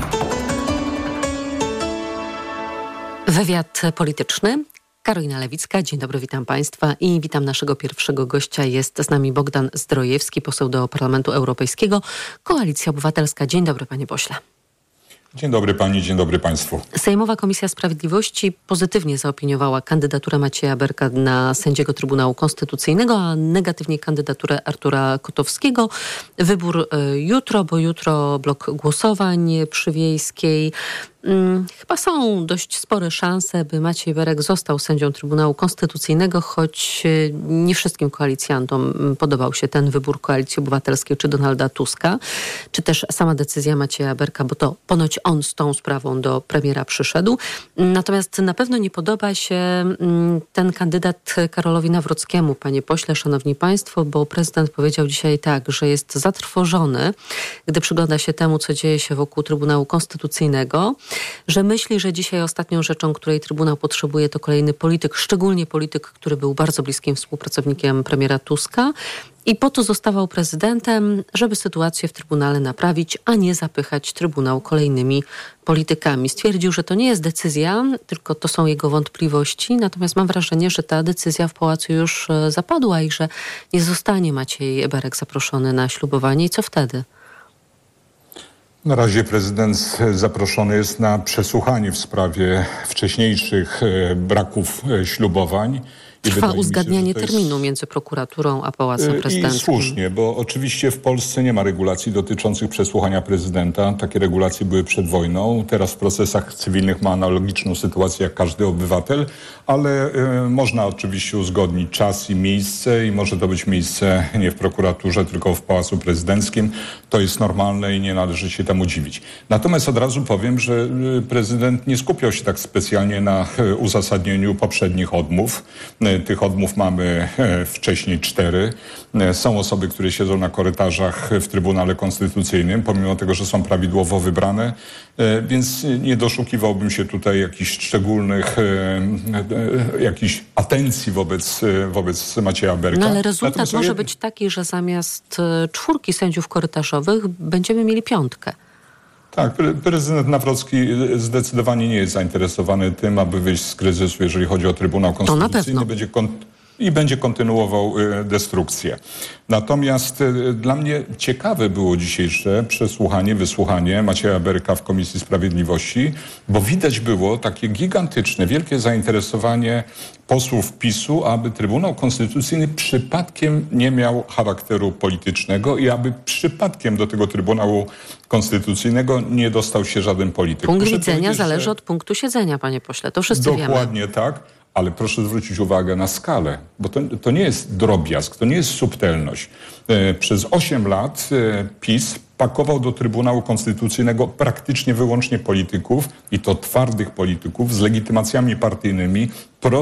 Wywiad polityczny. Karolina Lewicka, dzień dobry, witam Państwa i witam naszego pierwszego gościa. Jest z nami Bogdan Zdrojewski, poseł do Parlamentu Europejskiego, Koalicja Obywatelska. Dzień dobry, panie pośle. Dzień dobry pani, dzień dobry państwu. Sejmowa Komisja Sprawiedliwości pozytywnie zaopiniowała kandydaturę Macieja Berka na sędziego Trybunału Konstytucyjnego, a negatywnie kandydaturę Artura Kotowskiego. Wybór jutro, bo jutro blok głosowań przy Wiejskiej. Chyba są dość spore szanse, by Maciej Berek został sędzią Trybunału Konstytucyjnego, choć nie wszystkim koalicjantom podobał się ten wybór Koalicji Obywatelskiej czy Donalda Tuska, czy też sama decyzja Macieja Berka, bo to ponoć on z tą sprawą do premiera przyszedł. Natomiast na pewno nie podoba się ten kandydat Karolowi Nawrockiemu, panie pośle, szanowni państwo, bo prezydent powiedział dzisiaj tak, że jest zatrwożony, gdy przygląda się temu, co dzieje się wokół Trybunału Konstytucyjnego, że myśli, że dzisiaj ostatnią rzeczą, której Trybunał potrzebuje, to kolejny polityk, szczególnie polityk, który był bardzo bliskim współpracownikiem premiera Tuska i po to zostawał prezydentem, żeby sytuację w Trybunale naprawić, a nie zapychać Trybunał kolejnymi politykami. Stwierdził, że to nie jest decyzja, tylko to są jego wątpliwości, natomiast mam wrażenie, że ta decyzja w Pałacu już zapadła i że nie zostanie Maciej Berek zaproszony na ślubowanie. I co wtedy? Na razie prezydent zaproszony jest na przesłuchanie w sprawie wcześniejszych braków ślubowań. Trwa uzgadnianie terminu między prokuraturą a Pałacem Prezydenckim. I słusznie, bo oczywiście w Polsce nie ma regulacji dotyczących przesłuchania prezydenta. Takie regulacje były przed wojną. Teraz w procesach cywilnych ma analogiczną sytuację jak każdy obywatel, ale można oczywiście uzgodnić czas i miejsce i może to być miejsce nie w prokuraturze, tylko w Pałacu Prezydenckim. To jest normalne i nie należy się temu dziwić. Natomiast od razu powiem, że prezydent nie skupiał się tak specjalnie na uzasadnieniu poprzednich odmów. Tych odmów mamy wcześniej 4. Są osoby, które siedzą na korytarzach w Trybunale Konstytucyjnym, pomimo tego, że są prawidłowo wybrane, więc nie doszukiwałbym się tutaj jakichś szczególnych, jakichś atencji wobec Macieja Berka. No ale rezultat może być taki, że zamiast 4 sędziów korytarzowych będziemy mieli 5. Tak, prezydent Nawrocki zdecydowanie nie jest zainteresowany tym, aby wyjść z kryzysu, jeżeli chodzi o Trybunał Konstytucyjny. Będzie kontynuował destrukcję. Natomiast dla mnie ciekawe było dzisiejsze wysłuchanie Macieja Berka w Komisji Sprawiedliwości, bo widać było takie gigantyczne, wielkie zainteresowanie posłów PiS-u, aby Trybunał Konstytucyjny przypadkiem nie miał charakteru politycznego i aby przypadkiem do tego Trybunału Konstytucyjnego nie dostał się żaden polityk. Punkt widzenia zależy od punktu siedzenia, panie pośle. To wszyscy wiemy. Dokładnie tak. Ale proszę zwrócić uwagę na skalę, bo to nie jest drobiazg, to nie jest subtelność. Przez 8 lat PiS pakował do Trybunału Konstytucyjnego praktycznie wyłącznie polityków i to twardych polityków z legitymacjami partyjnymi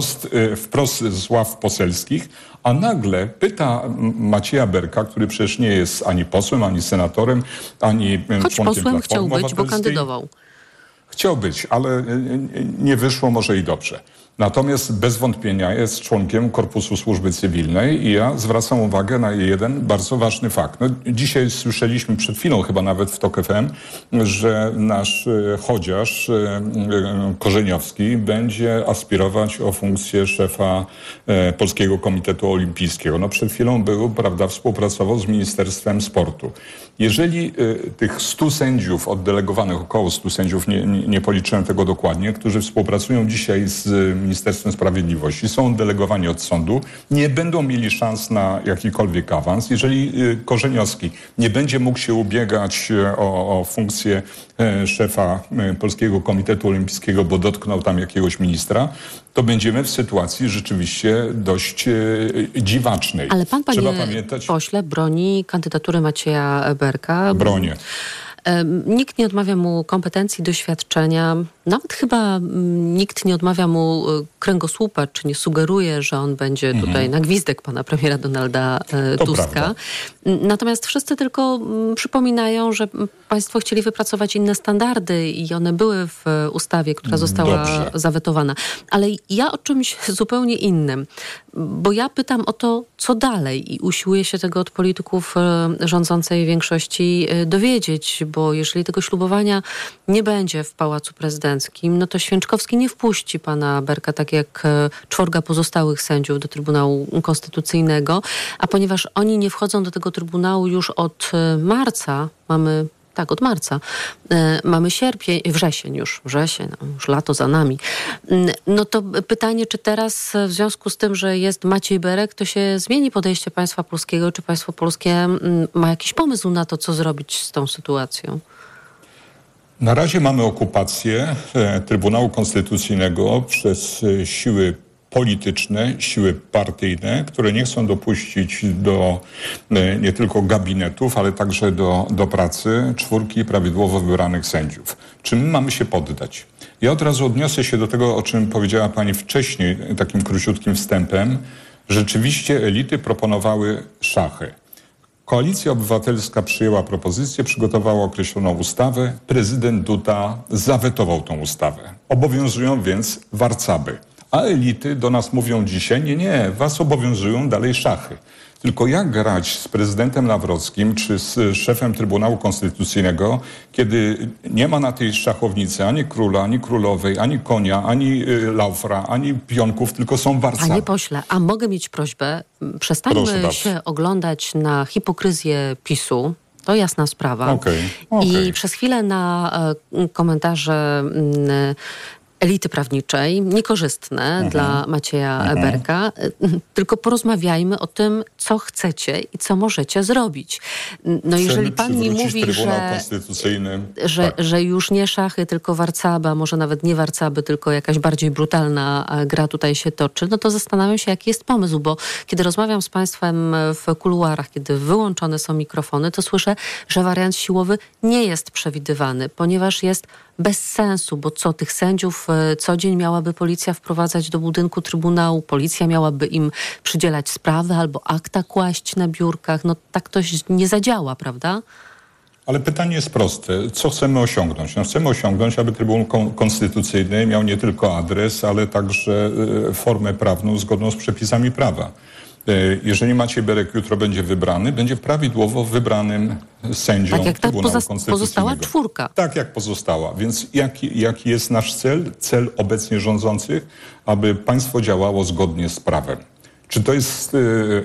wprost z ław poselskich, a nagle pyta Macieja Berka, który przecież nie jest ani posłem, ani senatorem, ani członkiem posłem chciał być, bo kandydował. Chciał być, ale nie wyszło, może i dobrze. Natomiast bez wątpienia jest członkiem Korpusu Służby Cywilnej i ja zwracam uwagę na jeden bardzo ważny fakt. Dzisiaj słyszeliśmy przed chwilą chyba nawet w TOK FM, że nasz chodziarz Korzeniowski będzie aspirować o funkcję szefa Polskiego Komitetu Olimpijskiego. Przed chwilą współpracował z Ministerstwem Sportu. Jeżeli tych 100 sędziów oddelegowanych, około 100 sędziów, nie policzyłem tego dokładnie, którzy współpracują dzisiaj z Ministerstwem Sprawiedliwości, są oddelegowani od sądu, nie będą mieli szans na jakikolwiek awans. Jeżeli Korzeniowski nie będzie mógł się ubiegać o funkcję szefa Polskiego Komitetu Olimpijskiego, bo dotknął tam jakiegoś ministra, to będziemy w sytuacji rzeczywiście dość dziwacznej. Ale pan, panie pośle, broni kandydatury Macieja Berka. Bronię. Nikt nie odmawia mu kompetencji, doświadczenia. Nawet chyba nikt nie odmawia mu kręgosłupa, czy nie sugeruje, że on będzie tutaj na gwizdek pana premiera Donalda Tuska. Prawda. Natomiast wszyscy tylko przypominają, że państwo chcieli wypracować inne standardy i one były w ustawie, która została zawetowana. Ale ja o czymś zupełnie innym, bo ja pytam o to, co dalej i usiłuję się tego od polityków rządzącej większości dowiedzieć, bo jeżeli tego ślubowania nie będzie w Pałacu Prezydenckim, no to Święczkowski nie wpuści pana Berka, tak jak 4 pozostałych sędziów do Trybunału Konstytucyjnego, a ponieważ oni nie wchodzą do tego Trybunału już od marca, mamy Tak, od marca. Mamy wrzesień, już lato za nami. No to pytanie, czy teraz w związku z tym, że jest Maciej Berek, to się zmieni podejście państwa polskiego, czy państwo polskie ma jakiś pomysł na to, co zrobić z tą sytuacją? Na razie mamy okupację Trybunału Konstytucyjnego przez siły polityczne, siły partyjne, które nie chcą dopuścić do nie tylko gabinetów, ale także do pracy 4 prawidłowo wybranych sędziów. Czy my mamy się poddać? Ja od razu odniosę się do tego, o czym powiedziała pani wcześniej, takim króciutkim wstępem. Rzeczywiście elity proponowały szachy. Koalicja Obywatelska przyjęła propozycję, przygotowała określoną ustawę. Prezydent Duda zawetował tą ustawę. Obowiązują więc warcaby. A elity do nas mówią dzisiaj, nie, was obowiązują dalej szachy. Tylko jak grać z prezydentem Nawrockim czy z szefem Trybunału Konstytucyjnego, kiedy nie ma na tej szachownicy ani króla, ani królowej, ani konia, ani laufra, ani pionków, tylko są warcaby. Panie pośle, a mogę mieć prośbę? Przestańmy się oglądać na hipokryzję PiS-u. To jasna sprawa. Okay. I przez chwilę na komentarze elity prawniczej, niekorzystne dla Macieja Berka, tylko porozmawiajmy o tym, co chcecie i co możecie zrobić. No jeżeli pan mi mówi, że już nie szachy, tylko warcaby, a może nawet nie warcaby, tylko jakaś bardziej brutalna gra tutaj się toczy, no to zastanawiam się, jaki jest pomysł, bo kiedy rozmawiam z państwem w kuluarach, kiedy wyłączone są mikrofony, to słyszę, że wariant siłowy nie jest przewidywany, ponieważ jest bez sensu, bo co, tych sędziów co dzień miałaby policja wprowadzać do budynku Trybunału, policja miałaby im przydzielać sprawy albo akta kłaść na biurkach. No tak to nie zadziała, prawda? Ale pytanie jest proste. Co chcemy osiągnąć? No chcemy osiągnąć, aby Trybunał Konstytucyjny miał nie tylko adres, ale także formę prawną zgodną z przepisami prawa. Jeżeli Maciej Berek jutro będzie wybrany, będzie prawidłowo wybranym sędzią Trybunału Konstytucyjnego. Pozostała 4. Tak jak pozostała. Więc jaki jest nasz cel? Cel obecnie rządzących, aby państwo działało zgodnie z prawem. Czy to jest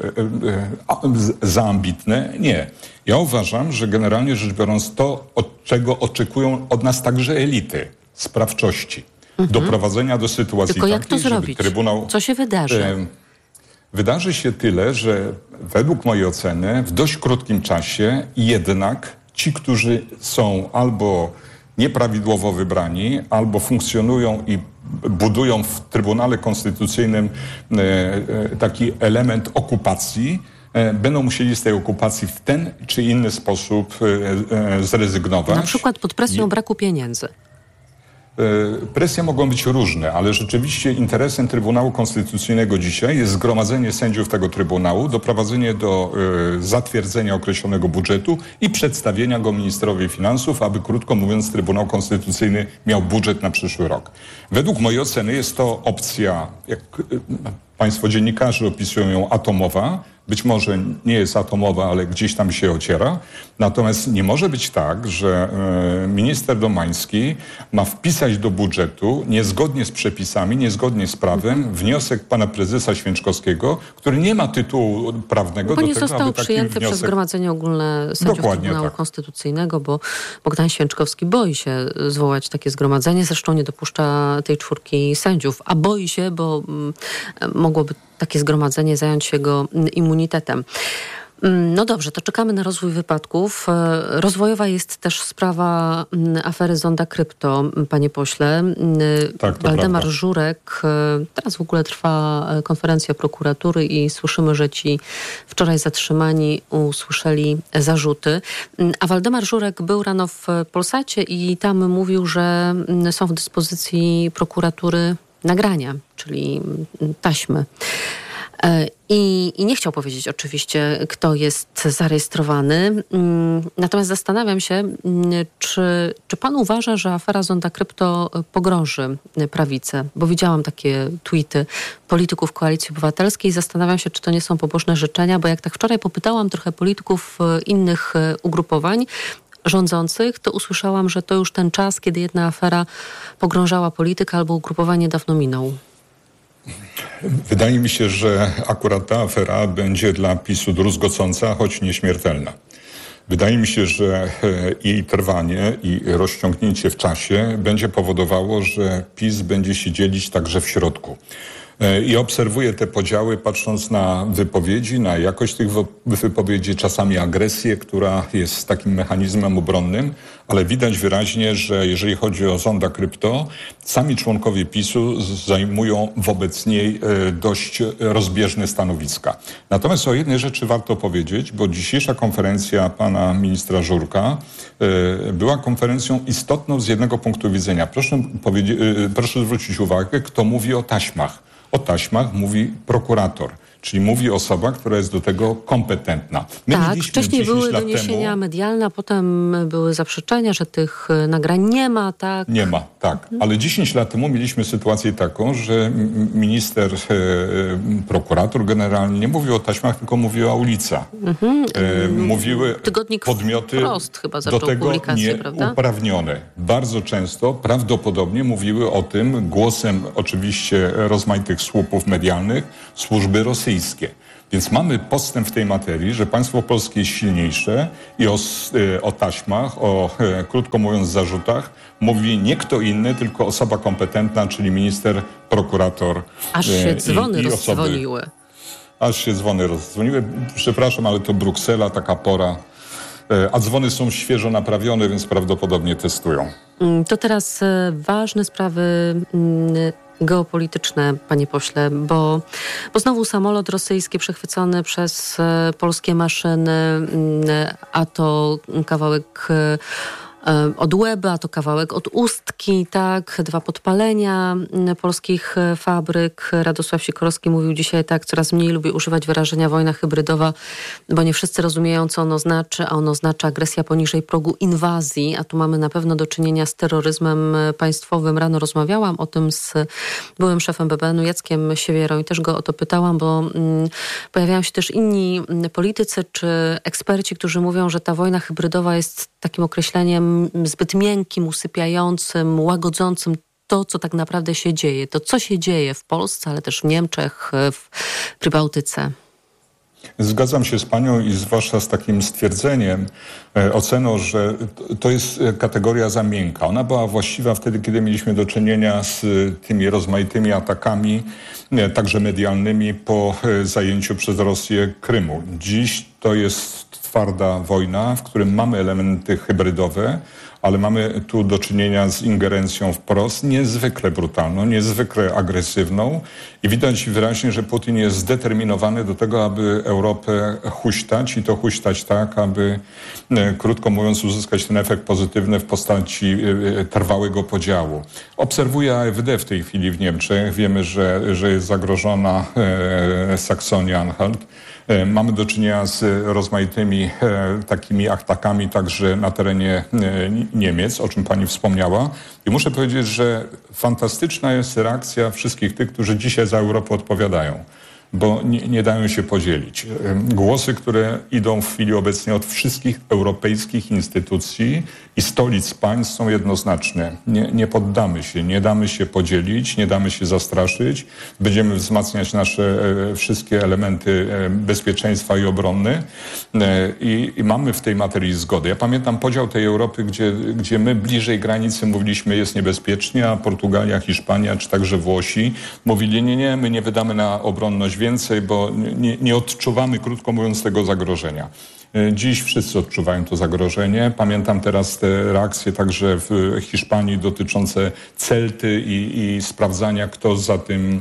za ambitne? Nie. Ja uważam, że generalnie rzecz biorąc to, od czego oczekują od nas także elity, sprawczości. Doprowadzenia do sytuacji Tylko takiej, jak to zrobić? Trybunał... Co się wydarzy? Wydarzy się tyle, że według mojej oceny w dość krótkim czasie jednak ci, którzy są albo nieprawidłowo wybrani, albo funkcjonują i budują w Trybunale Konstytucyjnym taki element okupacji, będą musieli z tej okupacji w ten czy inny sposób zrezygnować. Na przykład pod presją braku pieniędzy. Presje mogą być różne, ale rzeczywiście interesem Trybunału Konstytucyjnego dzisiaj jest zgromadzenie sędziów tego Trybunału, doprowadzenie do zatwierdzenia określonego budżetu i przedstawienia go ministrowi finansów, aby krótko mówiąc Trybunał Konstytucyjny miał budżet na przyszły rok. Według mojej oceny jest to opcja, jak państwo dziennikarze opisują ją, atomowa. Być może nie jest atomowa, ale gdzieś tam się ociera. Natomiast nie może być tak, że minister Domański ma wpisać do budżetu niezgodnie z przepisami, niezgodnie z prawem wniosek pana prezesa Święczkowskiego, który nie ma tytułu prawnego bo do nie tego, został aby taki przyjęty wniosek... przez Zgromadzenie Ogólne Sędziów Trybunału Konstytucyjnego, bo Bogdan Święczkowski boi się zwołać takie zgromadzenie, zresztą nie dopuszcza tej 4 sędziów, a boi się, bo mogłoby takie zgromadzenie zająć się jego immunitetem. No dobrze, to czekamy na rozwój wypadków. Rozwojowa jest też sprawa afery Zonda Krypto, panie pośle. Tak, Waldemar Żurek, teraz w ogóle trwa konferencja prokuratury i słyszymy, że ci wczoraj zatrzymani usłyszeli zarzuty. A Waldemar Żurek był rano w Polsacie i tam mówił, że są w dyspozycji prokuratury nagrania, czyli taśmy. I nie chciał powiedzieć oczywiście, kto jest zarejestrowany. Natomiast zastanawiam się, czy pan uważa, że afera Zonda Krypto pogrąży prawicę? Bo widziałam takie tweety polityków Koalicji Obywatelskiej i zastanawiam się, czy to nie są pobożne życzenia, bo jak tak wczoraj popytałam trochę polityków innych ugrupowań rządzących, to usłyszałam, że to już ten czas, kiedy jedna afera pogrążała politykę albo ugrupowanie dawno minął. Wydaje mi się, że akurat ta afera będzie dla PiS-u druzgocąca, choć nieśmiertelna. Wydaje mi się, że jej trwanie i rozciągnięcie w czasie będzie powodowało, że PiS będzie się dzielić także w środku. I obserwuję te podziały, patrząc na wypowiedzi, na jakość tych wypowiedzi, czasami agresję, która jest takim mechanizmem obronnym, ale widać wyraźnie, że jeżeli chodzi o zonda krypto, sami członkowie PiS-u zajmują wobec niej dość rozbieżne stanowiska. Natomiast o jednej rzeczy warto powiedzieć, bo dzisiejsza konferencja pana ministra Żurka była konferencją istotną z jednego punktu widzenia. Proszę zwrócić uwagę, kto mówi o taśmach. O taśmach mówi prokurator, czyli mówi osoba, która jest do tego kompetentna. Tak, wcześniej były doniesienia medialne, a potem były zaprzeczenia, że tych nagrań nie ma, tak? Nie ma, tak. Ale 10 lat temu mieliśmy sytuację taką, że minister, prokurator generalnie nie mówił o taśmach, tylko mówił o ulica. Mówiły Tygodnik podmioty Wprost chyba zaczął do tego publikację, prawda? nieuprawnione. Bardzo często, prawdopodobnie mówiły o tym głosem oczywiście rozmaitych słupów medialnych służby rosyjskie. Więc mamy postęp w tej materii, że państwo polskie jest silniejsze i o taśmach, krótko mówiąc, zarzutach mówi nie kto inny, tylko osoba kompetentna, czyli minister, prokurator. Aż się dzwony rozdzwoniły. Aż się dzwony rozdzwoniły. Przepraszam, ale to Bruksela, taka pora. A dzwony są świeżo naprawione, więc prawdopodobnie testują. To teraz ważne sprawy geopolityczne, panie pośle, bo znowu samolot rosyjski przechwycony przez polskie maszyny, a to kawałek od Łeby, a to kawałek od Ustki, tak, 2 podpalenia polskich fabryk. Radosław Sikorski mówił dzisiaj tak, coraz mniej lubię używać wyrażenia wojna hybrydowa, bo nie wszyscy rozumieją, co ono znaczy, a ono oznacza agresja poniżej progu inwazji, a tu mamy na pewno do czynienia z terroryzmem państwowym. Rano rozmawiałam o tym z byłym szefem BBN-u Jackiem Siewierą i też go o to pytałam, bo pojawiają się też inni politycy czy eksperci, którzy mówią, że ta wojna hybrydowa jest takim określeniem zbyt miękkim, usypiającym, łagodzącym to, co tak naprawdę się dzieje. To, co się dzieje w Polsce, ale też w Niemczech, w Prybałtyce. Zgadzam się z panią i zwłaszcza z takim stwierdzeniem, oceną, że to jest kategoria za miękka. Ona była właściwa wtedy, kiedy mieliśmy do czynienia z tymi rozmaitymi atakami, także medialnymi, po zajęciu przez Rosję Krymu. Dziś to jest twarda wojna, w którym mamy elementy hybrydowe, ale mamy tu do czynienia z ingerencją wprost, niezwykle brutalną, niezwykle agresywną i widać wyraźnie, że Putin jest zdeterminowany do tego, aby Europę huśtać i to huśtać tak, aby, krótko mówiąc, uzyskać ten efekt pozytywny w postaci trwałego podziału. Obserwuję AfD w tej chwili w Niemczech. Wiemy, że jest zagrożona Saksonia-Anhalt. Mamy do czynienia z rozmaitymi takimi atakami także na terenie Niemiec, o czym pani wspomniała. I muszę powiedzieć, że fantastyczna jest reakcja wszystkich tych, którzy dzisiaj za Europę odpowiadają, bo nie dają się podzielić. Głosy, które idą w chwili obecnej od wszystkich europejskich instytucji i stolic państw są jednoznaczne. Nie poddamy się, nie damy się podzielić, nie damy się zastraszyć. Będziemy wzmacniać nasze wszystkie elementy bezpieczeństwa i obrony i mamy w tej materii zgodę. Ja pamiętam podział tej Europy, gdzie my bliżej granicy mówiliśmy jest niebezpiecznie, a Portugalia, Hiszpania czy także Włosi mówili nie, my nie wydamy na obronność więcej, bo nie odczuwamy, krótko mówiąc, tego zagrożenia. Dziś wszyscy odczuwają to zagrożenie. Pamiętam teraz te reakcje także w Hiszpanii dotyczące Celty i sprawdzania, kto za tym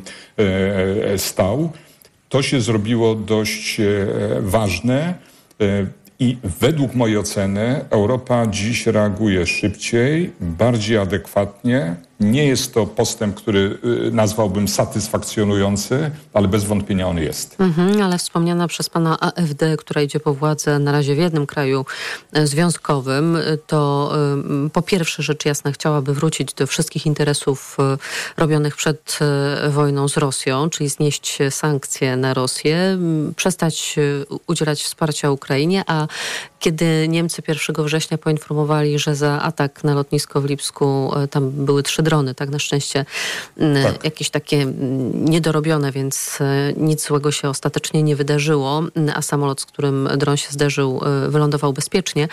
stał. To się zrobiło dość ważne i według mojej oceny Europa dziś reaguje szybciej, bardziej adekwatnie. Nie jest to postęp, który nazwałbym satysfakcjonujący, ale bez wątpienia on jest. Ale wspomniana przez pana AfD, która idzie po władzę na razie w jednym kraju związkowym, to po pierwsze rzecz jasna chciałaby wrócić do wszystkich interesów robionych przed wojną z Rosją, czyli znieść sankcje na Rosję, przestać udzielać wsparcia Ukrainie, a kiedy Niemcy 1 września poinformowali, że za atak na lotnisko w Lipsku tam były 3 drony, tak na szczęście jakieś takie niedorobione, więc nic złego się ostatecznie nie wydarzyło, a samolot, z którym dron się zderzył, wylądował bezpiecznie.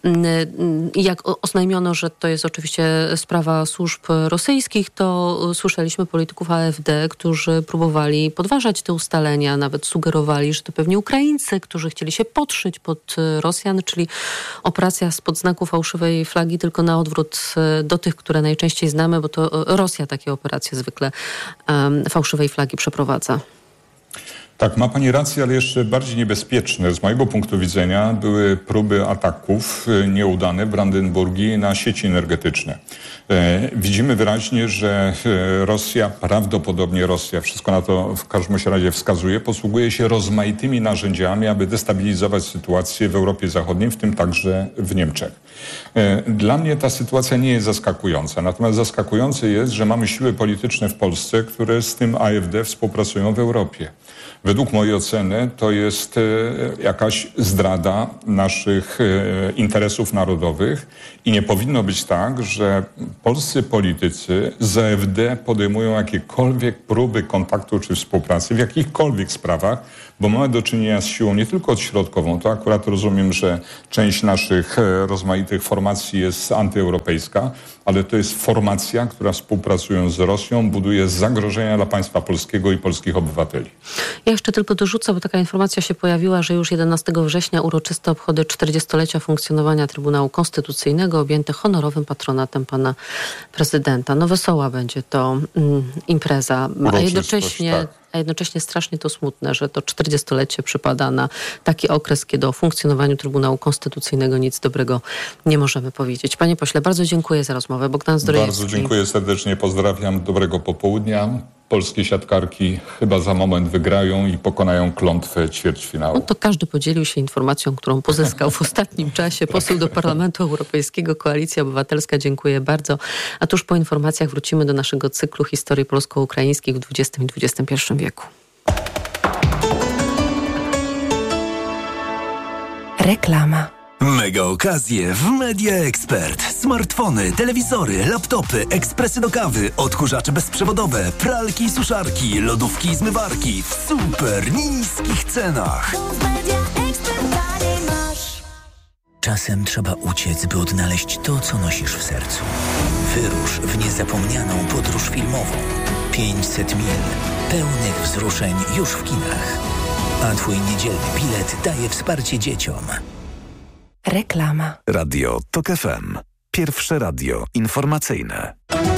Jak oznajmiono, że to jest oczywiście sprawa służb rosyjskich, to słyszeliśmy polityków AfD, którzy próbowali podważać te ustalenia, nawet sugerowali, że to pewnie Ukraińcy, którzy chcieli się podszyć pod Rosjan, czyli operacja spod znaku fałszywej flagi, tylko na odwrót do tych, które najczęściej znamy, bo to Rosja takie operacje zwykle fałszywej flagi przeprowadza. Tak, ma pani rację, ale jeszcze bardziej niebezpieczne z mojego punktu widzenia były próby ataków nieudane w Brandenburgii na sieci energetyczne. Widzimy wyraźnie, że prawdopodobnie Rosja, wszystko na to w każdym razie wskazuje, posługuje się rozmaitymi narzędziami, aby destabilizować sytuację w Europie Zachodniej, w tym także w Niemczech. Dla mnie ta sytuacja nie jest zaskakująca, natomiast zaskakujące jest, że mamy siły polityczne w Polsce, które z tym AfD współpracują w Europie. Według mojej oceny to jest jakaś zdrada naszych interesów narodowych i nie powinno być tak, że polscy politycy z AfD podejmują jakiekolwiek próby kontaktu czy współpracy w jakichkolwiek sprawach, bo mamy do czynienia z siłą nie tylko odśrodkową. To akurat rozumiem, że część naszych rozmaitych formacji jest antyeuropejska, ale to jest formacja, która współpracując z Rosją buduje zagrożenia dla państwa polskiego i polskich obywateli. Ja jeszcze tylko dorzucę, bo taka informacja się pojawiła, że już 11 września uroczyste obchody 40-lecia funkcjonowania Trybunału Konstytucyjnego objęte honorowym patronatem pana prezydenta. No wesoła będzie to impreza, a jednocześnie strasznie to smutne, że to 40-lecie przypada na taki okres, kiedy o funkcjonowaniu Trybunału Konstytucyjnego nic dobrego nie możemy powiedzieć. Panie pośle, bardzo dziękuję za rozmowę. Bogdan Zdrojewski. Bardzo dziękuję serdecznie, pozdrawiam, dobrego popołudnia. Polskie siatkarki chyba za moment wygrają i pokonają klątwę ćwierćfinału. No to każdy podzielił się informacją, którą pozyskał w ostatnim czasie. Poseł do Parlamentu Europejskiego, Koalicja Obywatelska, dziękuję bardzo. A tuż po informacjach wrócimy do naszego cyklu historii polsko-ukraińskich w XX i XXI wieku. Reklama. Mega okazje w Media Expert. Smartfony, telewizory, laptopy, ekspresy do kawy, odkurzacze bezprzewodowe, pralki i suszarki, lodówki i zmywarki w super niskich cenach. Czasem trzeba uciec, by odnaleźć to, co nosisz w sercu. Wyrusz w niezapomnianą podróż filmową. 500 mil pełnych wzruszeń już w kinach. A twój niedzielny bilet daje wsparcie dzieciom. Reklama. Radio TOK FM. Pierwsze radio informacyjne.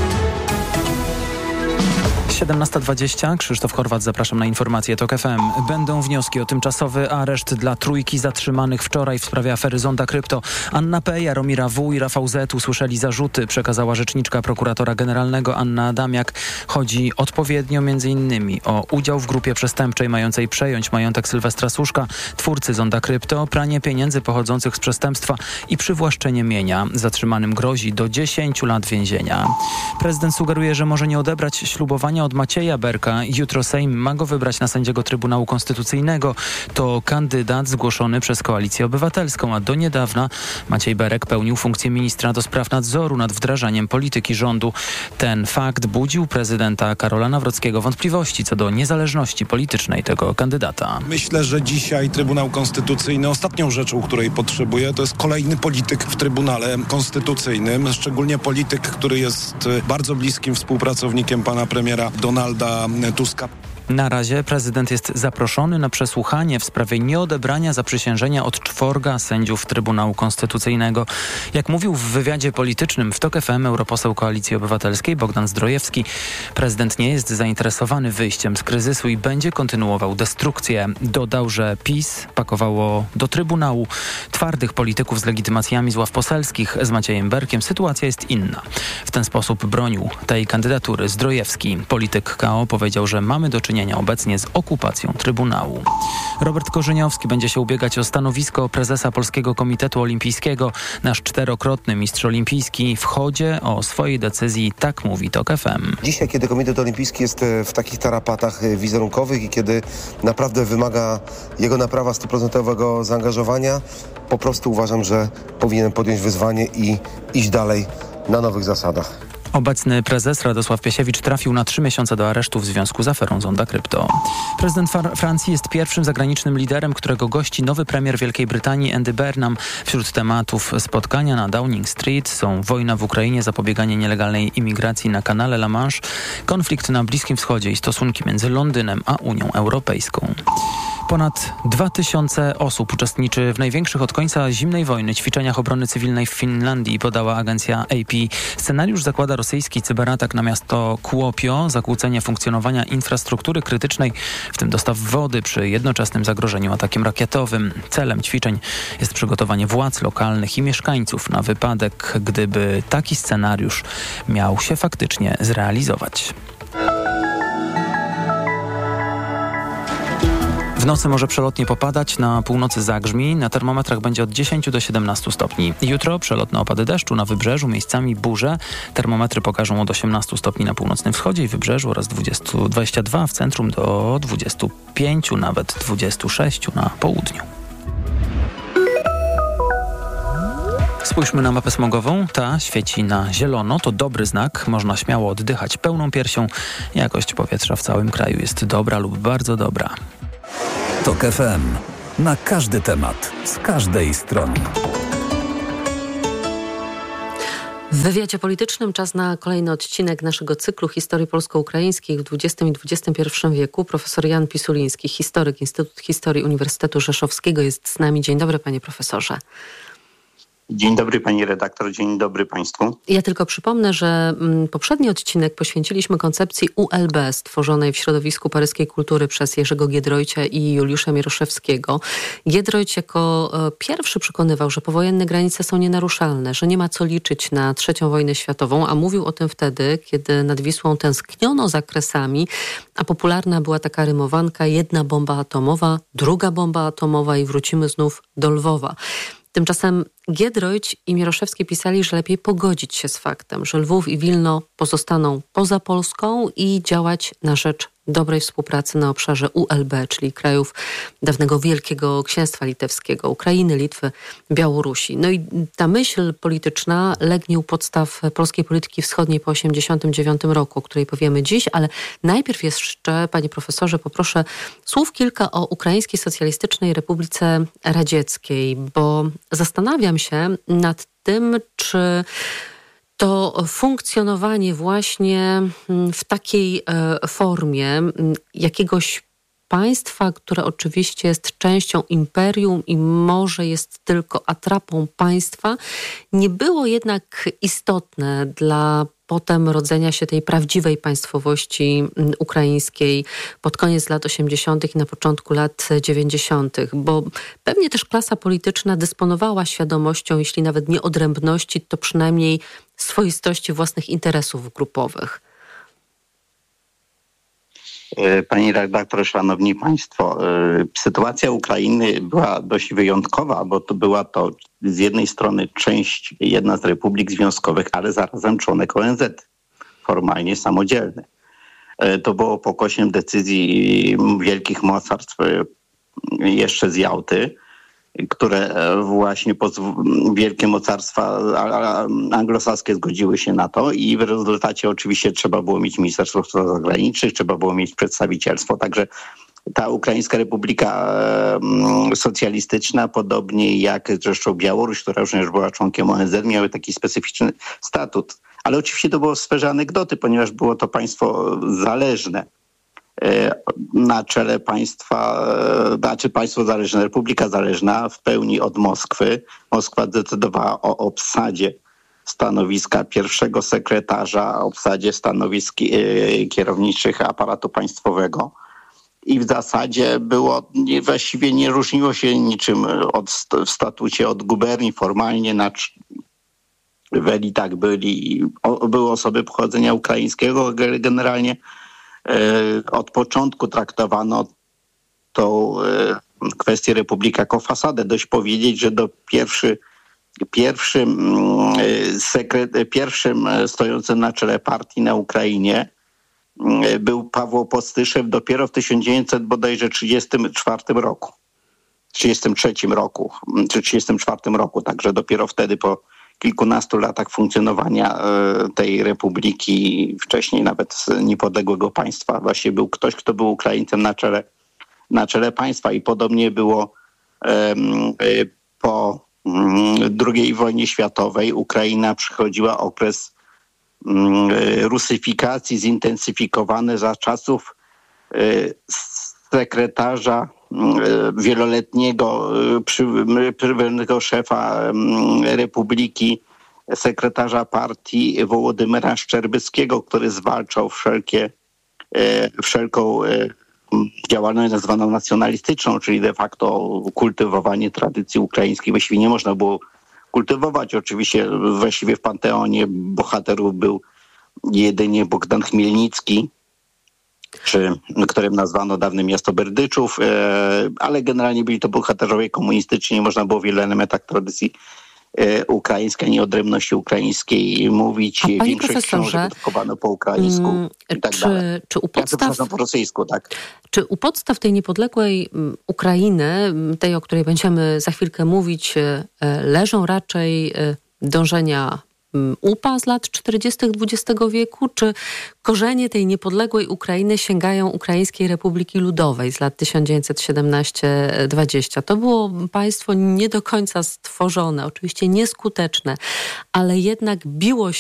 17:20. Krzysztof Horwat, zapraszam na informacje TOK FM. Będą wnioski o tymczasowy areszt dla trójki zatrzymanych wczoraj w sprawie afery Zonda Krypto. Anna P., Jaromira W. i Rafał Z. usłyszeli zarzuty, przekazała rzeczniczka prokuratora generalnego Anna Adamiak. Chodzi odpowiednio m.in. o udział w grupie przestępczej mającej przejąć majątek Sylwestra Suszka, twórcy Zonda Krypto, pranie pieniędzy pochodzących z przestępstwa i przywłaszczenie mienia. Zatrzymanym grozi do 10 lat więzienia. Prezydent sugeruje, że może nie odebrać ślubowania od Macieja Berka. Jutro Sejm ma go wybrać na sędziego Trybunału Konstytucyjnego. To kandydat zgłoszony przez Koalicję Obywatelską, a do niedawna Maciej Berek pełnił funkcję ministra do spraw nadzoru nad wdrażaniem polityki rządu. Ten fakt budził prezydenta Karola Nawrockiego wątpliwości co do niezależności politycznej tego kandydata. Myślę, że dzisiaj Trybunał Konstytucyjny ostatnią rzeczą, której potrzebuje, to jest kolejny polityk w Trybunale Konstytucyjnym, szczególnie polityk, który jest bardzo bliskim współpracownikiem pana premiera Donalda Tuska. Na razie prezydent jest zaproszony na przesłuchanie w sprawie nieodebrania zaprzysiężenia od 4 sędziów Trybunału Konstytucyjnego. Jak mówił w wywiadzie politycznym w TOK FM europoseł Koalicji Obywatelskiej Bogdan Zdrojewski, prezydent nie jest zainteresowany wyjściem z kryzysu i będzie kontynuował destrukcję. Dodał, że PiS pakowało do Trybunału twardych polityków z legitymacjami z ław poselskich. Z Maciejem Berkiem sytuacja jest inna. W ten sposób bronił tej kandydatury Zdrojewski. Polityk KO powiedział, że mamy do czynienia obecnie z okupacją Trybunału. Robert Korzeniowski będzie się ubiegać o stanowisko prezesa Polskiego Komitetu Olimpijskiego. Nasz 4-krotny mistrz olimpijski w chodzie o swojej decyzji tak mówi TOK FM. Dzisiaj, kiedy Komitet Olimpijski jest w takich tarapatach wizerunkowych i kiedy naprawdę wymaga jego naprawa 100% zaangażowania, po prostu uważam, że powinien podjąć wyzwanie i iść dalej na nowych zasadach. Obecny prezes Radosław Piesiewicz trafił na 3 miesiące do aresztu w związku z aferą Zonda Krypto. Prezydent Francji jest pierwszym zagranicznym liderem, którego gości nowy premier Wielkiej Brytanii Andy Burnham. Wśród tematów spotkania na Downing Street są wojna w Ukrainie, zapobieganie nielegalnej imigracji na kanale La Manche, konflikt na Bliskim Wschodzie i stosunki między Londynem a Unią Europejską. Ponad 2000 osób uczestniczy w największych od końca zimnej wojny ćwiczeniach obrony cywilnej w Finlandii, podała agencja AP. Scenariusz zakłada rosyjski cyberatak na miasto Kuopio, zakłócenie funkcjonowania infrastruktury krytycznej, w tym dostaw wody przy jednoczesnym zagrożeniu atakiem rakietowym. Celem ćwiczeń jest przygotowanie władz lokalnych i mieszkańców na wypadek, gdyby taki scenariusz miał się faktycznie zrealizować. W nocy może przelotnie popadać, na północy zagrzmi, na termometrach będzie od 10 do 17 stopni. Jutro przelotne opady deszczu na wybrzeżu, miejscami burze. Termometry pokażą od 18 stopni na północnym wschodzie i wybrzeżu oraz 22 w centrum do 25, nawet 26 na południu. Spójrzmy na mapę smogową. Ta świeci na zielono. To dobry znak. Można śmiało oddychać pełną piersią. Jakość powietrza w całym kraju jest dobra lub bardzo dobra. TOK FM. Na każdy temat, z każdej strony. W wywiadzie politycznym czas na kolejny odcinek naszego cyklu Historii Polsko-Ukraińskiej w XX i XXI wieku. Profesor Jan Pisuliński, historyk, Instytut Historii Uniwersytetu Rzeszowskiego jest z nami. Dzień dobry, panie profesorze. Dzień dobry pani redaktor, dzień dobry państwu. Ja tylko przypomnę, że poprzedni odcinek poświęciliśmy koncepcji ULB stworzonej w środowisku paryskiej kultury przez Jerzego Giedroycia i Juliusza Mieroszewskiego. Giedroyć jako pierwszy przekonywał, że powojenne granice są nienaruszalne, że nie ma co liczyć na III wojnę światową, a mówił o tym wtedy, kiedy nad Wisłą tęskniono za Kresami, a popularna była taka rymowanka: jedna bomba atomowa, druga bomba atomowa i wrócimy znów do Lwowa. Tymczasem Giedroyć i Mieroszewski pisali, że lepiej pogodzić się z faktem, że Lwów i Wilno pozostaną poza Polską i działać na rzecz dobrej współpracy na obszarze ULB, czyli krajów dawnego Wielkiego Księstwa Litewskiego, Ukrainy, Litwy, Białorusi. No i ta myśl polityczna legnie u podstaw polskiej polityki wschodniej po 1989 roku, o której powiemy dziś, ale najpierw jeszcze, panie profesorze, poproszę słów kilka o Ukraińskiej Socjalistycznej Republice Radzieckiej, bo zastanawiam się nad tym, czy to funkcjonowanie właśnie w takiej formie jakiegoś państwa, które oczywiście jest częścią imperium i może jest tylko atrapą państwa, nie było jednak istotne dla potem rodzenia się tej prawdziwej państwowości ukraińskiej pod koniec lat 80. i na początku lat 90., bo pewnie też klasa polityczna dysponowała świadomością, jeśli nawet nie odrębności, to przynajmniej swoistości własnych interesów grupowych. Pani redaktor, szanowni państwo, sytuacja Ukrainy była dość wyjątkowa, bo to była to z jednej strony jedna z republik związkowych, ale zarazem członek ONZ, formalnie samodzielny. To było pokosiem decyzji wielkich mocarstw jeszcze z Jałty, które właśnie wielkie mocarstwa anglosaskie zgodziły się na to i w rezultacie oczywiście trzeba było mieć Ministerstwo Spraw Zagranicznych, trzeba było mieć przedstawicielstwo. Także ta Ukraińska Republika Socjalistyczna, podobnie jak zresztą Białoruś, która również była członkiem ONZ, miały taki specyficzny statut. Ale oczywiście to było w sferze anegdoty, ponieważ było to państwo zależne. Na czele państwa, państwo zależne, Republika Zależna w pełni od Moskwy. Moskwa decydowała o obsadzie stanowiska pierwszego sekretarza, obsadzie stanowisk kierowniczych aparatu państwowego. I w zasadzie właściwie nie różniło się niczym w statucie od guberni. Formalnie w elitach były osoby pochodzenia ukraińskiego, generalnie od początku traktowano tą kwestię republiki jako fasadę. Dość powiedzieć, że pierwszym stojącym na czele partii na Ukrainie był Pawło Postyszew dopiero w 1934 roku. 1933 roku, czy 1934 roku, także dopiero wtedy kilkunastu latach funkcjonowania tej republiki, wcześniej nawet niepodległego państwa. Właśnie był ktoś, kto był Ukraińcem na czele państwa i podobnie było po II wojnie światowej. Ukraina przechodziła okres rusyfikacji zintensyfikowany za czasów sekretarza wieloletniego prywatnego szefa Republiki, sekretarza partii Wołodymyra Szczerbyckiego, który zwalczał wszelką działalność nazwaną nacjonalistyczną, czyli de facto kultywowanie tradycji ukraińskiej. Właściwie nie można było kultywować. Oczywiście właściwie w panteonie bohaterów był jedynie Bogdan Chmielnicki, którym nazwano dawne miasto Berdyczów, ale generalnie byli to bohaterowie komunistyczni. Nie można było w wielu elementach tradycji ukraińskiej, ani odrębności ukraińskiej mówić. Większość książek drukowano po ukraińsku i tak dalej. Czy u podstaw, po rosyjsku, tak. Czy u podstaw tej niepodległej Ukrainy, tej, o której będziemy za chwilkę mówić, leżą raczej dążenia UPA z lat 40. XX wieku, czy korzenie tej niepodległej Ukrainy sięgają Ukraińskiej Republiki Ludowej z lat 1917-20? To było państwo nie do końca stworzone, oczywiście nieskuteczne, ale jednak biło się